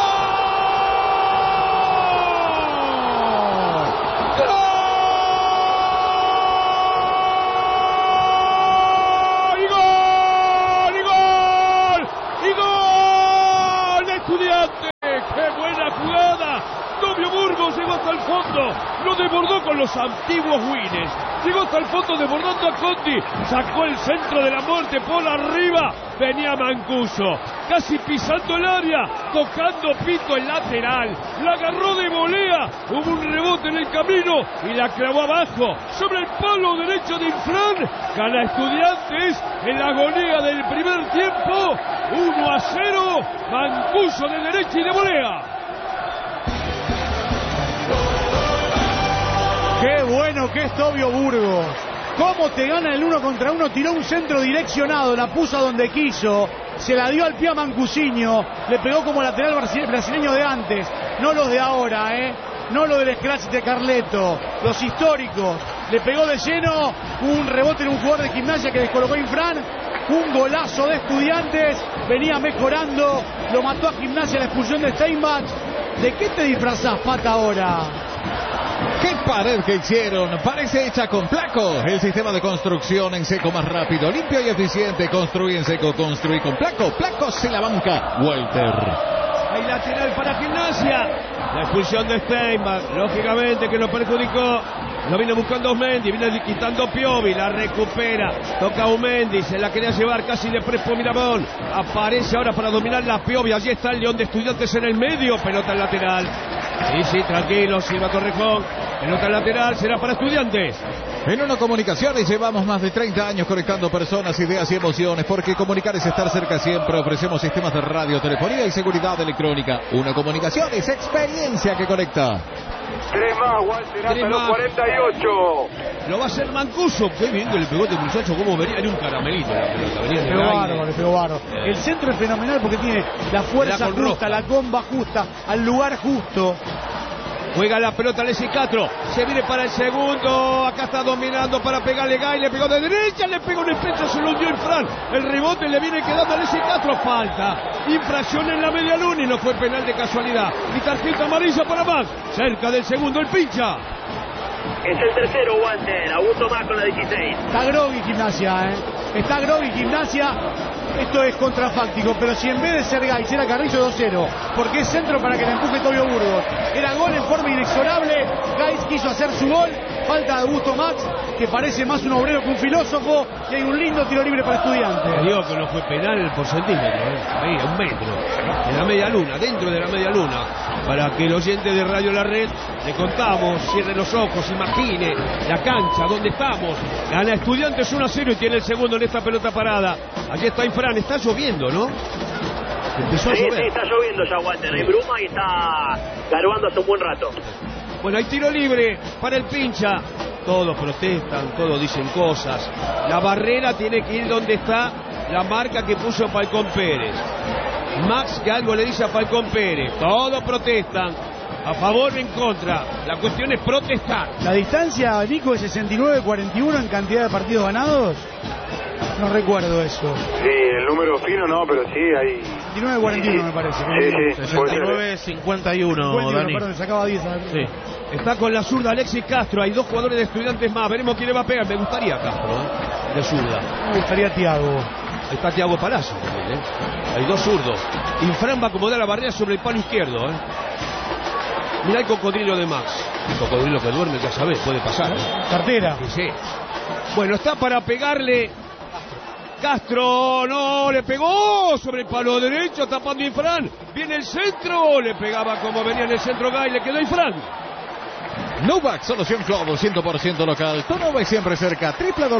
Llegó hasta el fondo, lo desbordó con los antiguos Winners, llegó hasta el fondo desbordando a Conti, sacó el centro de la muerte por arriba, venía Mancuso, casi pisando el área, tocando pito el lateral, la agarró de volea, hubo un rebote en el camino y la clavó abajo, sobre el palo derecho de Infran, gana Estudiantes en la agonía del primer tiempo, 1-0, Mancuso de derecha y de volea. Qué bueno que es Tobio Burgos. Cómo te gana el 1 contra 1. Tiró un centro direccionado, la puso a donde quiso. Se la dio al pie a Mancusinho. Le pegó como lateral brasileño de antes. No los de ahora, no los del scratch de Carleto. Los históricos. Le pegó de lleno. Un rebote en un jugador de Gimnasia que descolocó a Infran. Un golazo de Estudiantes. Venía mejorando. Lo mató a Gimnasia la expulsión de Steinbach. ¿De qué te disfrazás, Pata, ahora? ¡Qué pared que hicieron! Parece hecha con Placo. El sistema de construcción en seco más rápido, limpio y eficiente. Construye en seco, construye con Placo. Placo se la banca. Walter. Hay lateral para Gimnasia. La expulsión de Steinbach, lógicamente que lo perjudicó. Lo viene buscando Mendy, viene quitando Piovi, la recupera, toca a Mendy, se la quería llevar casi de Prespo Miramón, aparece ahora para dominar la Piovi, allí está el León de Estudiantes en el medio, pelota en lateral, sí, tranquilo, Silva Torrejón, pelota en lateral, será para Estudiantes. En Uno Comunicaciones llevamos más de 30 años conectando personas, ideas y emociones, porque comunicar es estar cerca siempre. Ofrecemos sistemas de radio, telefonía y seguridad electrónica. Uno Comunicaciones, experiencia que conecta. 3 más, Walter, hasta los 48. Lo va a hacer Mancuso. Qué bien que le pegó este muchacho, cómo venía en un caramelito la pelota. Venía le pegó bárbaro. El centro es fenomenal porque tiene la fuerza justa, la comba justa, al lugar justo. Juega la pelota Alexis Castro, se viene para el segundo, acá está dominando para pegarle Gay, le pegó de derecha, le pegó en el pecho, se lo hundió Infran, el rebote le viene quedando a Alexis Castro, falta, infracción en la media luna y no fue penal de casualidad, y tarjeta amarilla para Max, cerca del segundo el pincha. Es el tercero, Walter, Augusto Max con la 16. Está groggy Gimnasia, está groggy Gimnasia. Esto es contrafáctico, pero si en vez de ser Gais era Carrillo, 2-0, porque es centro para que le empuje Tobio Burgos. Era gol en forma inexorable, Gais quiso hacer su gol, falta de Augusto Max, que parece más un obrero que un filósofo, y hay un lindo tiro libre para Estudiantes. Te digo que no fue penal por centímetro, ahí a 1 metro, en la media luna, dentro de la media luna, para que el oyente de Radio La Red, le contamos, cierre los ojos, imagine la cancha, donde estamos, gana Estudiantes 1-0 y tiene el segundo en esta pelota parada, allí está Infran, está lloviendo, ¿no? Empezó a llover. Sí, está lloviendo ya, Walter, hay bruma y está garbando hace un buen rato. Bueno, hay tiro libre para el pincha. Todos protestan, todos dicen cosas. La barrera tiene que ir donde está la marca que puso Falcón Pérez. Max que algo le dice a Falcón Pérez. Todos protestan. a favor o en contra. La cuestión es protestar. La distancia, Nico, es 69-41 en cantidad de partidos ganados. No recuerdo eso. Sí, el número fino no, pero sí hay... 69-41 me parece. Sí, 69-51, Dani. Perdón, sacaba 10. Sí. Está con la zurda Alexis Castro. Hay dos jugadores de Estudiantes más. Veremos quién le va a pegar. Me gustaría Castro, de zurda. Me gustaría Thiago. Ahí está Thiago Palacio también, Hay dos zurdos. Infran va a acomodar la barrera sobre el palo izquierdo, Mirá el cocodrilo de Max. El cocodrilo que duerme, ya sabés, puede pasar, Cartera. Sí. Bueno, está para pegarle Castro. No, le pegó sobre el palo derecho, tapando Infran. Viene el centro. Le pegaba como venía en el centro Gay. Le quedó Infran. Nuvac, solución Globo 100% local. Tu Nuvac siempre cerca.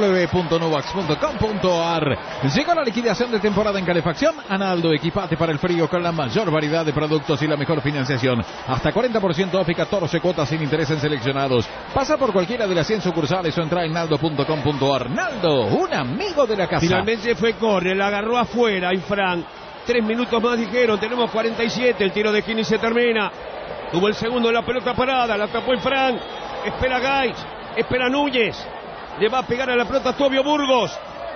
www.nuvax.com.ar. Llegó la liquidación de temporada en calefacción. Analdo, equipate para el frío con la mayor variedad de productos y la mejor financiación. Hasta 40% off y 14 cuotas sin interés en seleccionados. Pasa por cualquiera de las 100 sucursales o entra en naldo.com.ar. Naldo, un amigo de la casa. Finalmente fue córner, la agarró afuera Infran. 3 minutos más dijeron, tenemos 47. El tiro de Kini se termina. Tuvo el segundo de la pelota parada, la tapó Infran. Espera Gais, espera Núñez. Le va a pegar a la pelota Tobio Burgos.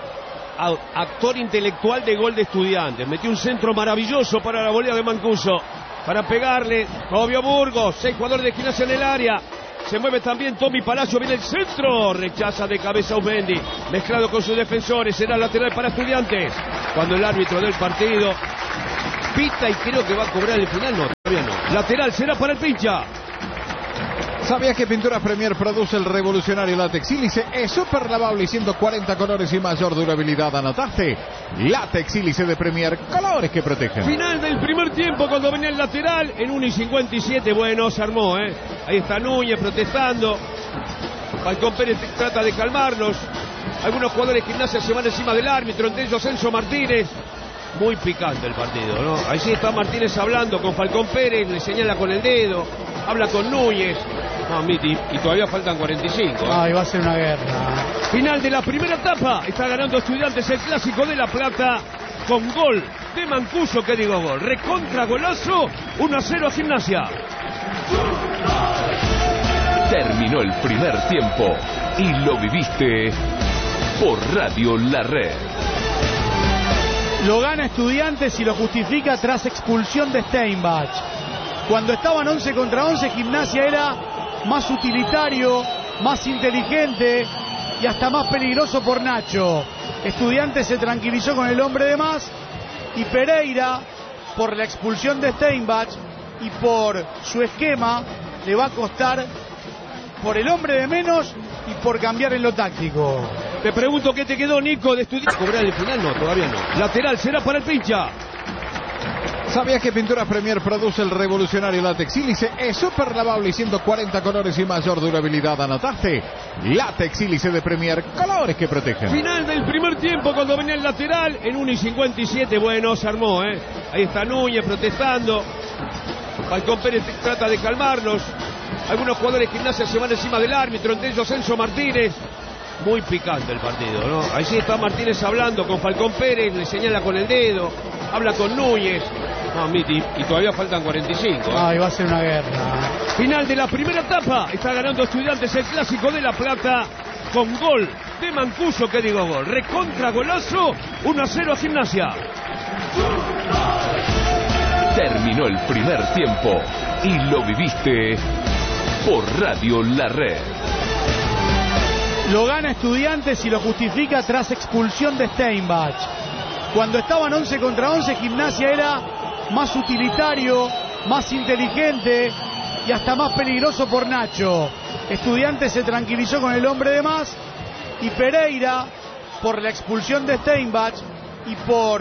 Actor intelectual de gol de Estudiantes. Metió un centro maravilloso para la volea de Mancuso. Para pegarle, Tobio Burgos. 6 jugadores de Gimnasia en el área. Se mueve también Tommy Palacio, viene el centro. Rechaza de cabeza Umendi. Mezclado con sus defensores, será lateral para Estudiantes. Cuando el árbitro del partido pita y creo que va a cobrar el final, no, todavía no. Lateral será para el pincha. ¿Sabías que Pinturas Premier produce el revolucionario látex sílice? Es súper lavable y 140 colores y mayor durabilidad. ¿Anotaste? Látex sílice de Premier, colores que protegen. Final del primer tiempo cuando venía el lateral en 1:57. Bueno, se armó, Ahí está Núñez protestando. Falcón Pérez trata de calmarlos. Algunos jugadores de Gimnasia se van encima del árbitro, entre ellos Enzo Martínez. Muy picante el partido, ¿no? Ahí sí está Martínez hablando con Falcón Pérez, le señala con el dedo, habla con Núñez. No, Miti, y todavía faltan 45. Ay, va a ser una guerra. Final de la primera etapa. Está ganando Estudiantes el Clásico de La Plata con gol de Mancuso, que digo gol. Recontra golazo, 1-0 a Gimnasia. Terminó el primer tiempo y lo viviste por Radio La Red. Lo gana Estudiantes y lo justifica tras expulsión de Steinbach. Cuando estaban 11 contra 11, Gimnasia era más utilitario, más inteligente y hasta más peligroso por Nacho. Estudiantes se tranquilizó con el hombre de más y Pereira, por la expulsión de Steinbach y por su esquema, le va a costar por el hombre de menos y por cambiar en lo táctico. Te pregunto qué te quedó, Nico, de Estudiantes. ¿Cobrar el final? No, todavía no. Lateral será para el pincha. ¿Sabías que Pinturas Premier produce el revolucionario látex sílice? Es súper lavable y 140 colores y mayor durabilidad. ¿Anotaste? Látex sílice de Premier, colores que protegen. Final del primer tiempo cuando venía el lateral en 1:57. Bueno, se armó, Ahí está Núñez protestando. Falcón Pérez trata de calmarlos. Algunos jugadores de Gimnasia se van encima del árbitro, entre ellos Enzo Martínez. Muy picante el partido, ¿no? Ahí sí está Martínez hablando con Falcón Pérez, le señala con el dedo, habla con Núñez. No, Miti, y todavía faltan 45. Ay, va a ser una guerra. Final de la primera etapa. Está ganando Estudiantes el Clásico de La Plata con gol de Mancuso, que digo gol. Recontra golazo, 1-0 a Gimnasia. Terminó el primer tiempo y lo viviste por Radio La Red. Lo gana Estudiantes y lo justifica tras expulsión de Steinbach. Cuando estaban 11 contra 11, Gimnasia era más utilitario, más inteligente y hasta más peligroso por Nacho. Estudiantes se tranquilizó con el hombre de más y Pereira, por la expulsión de Steinbach y por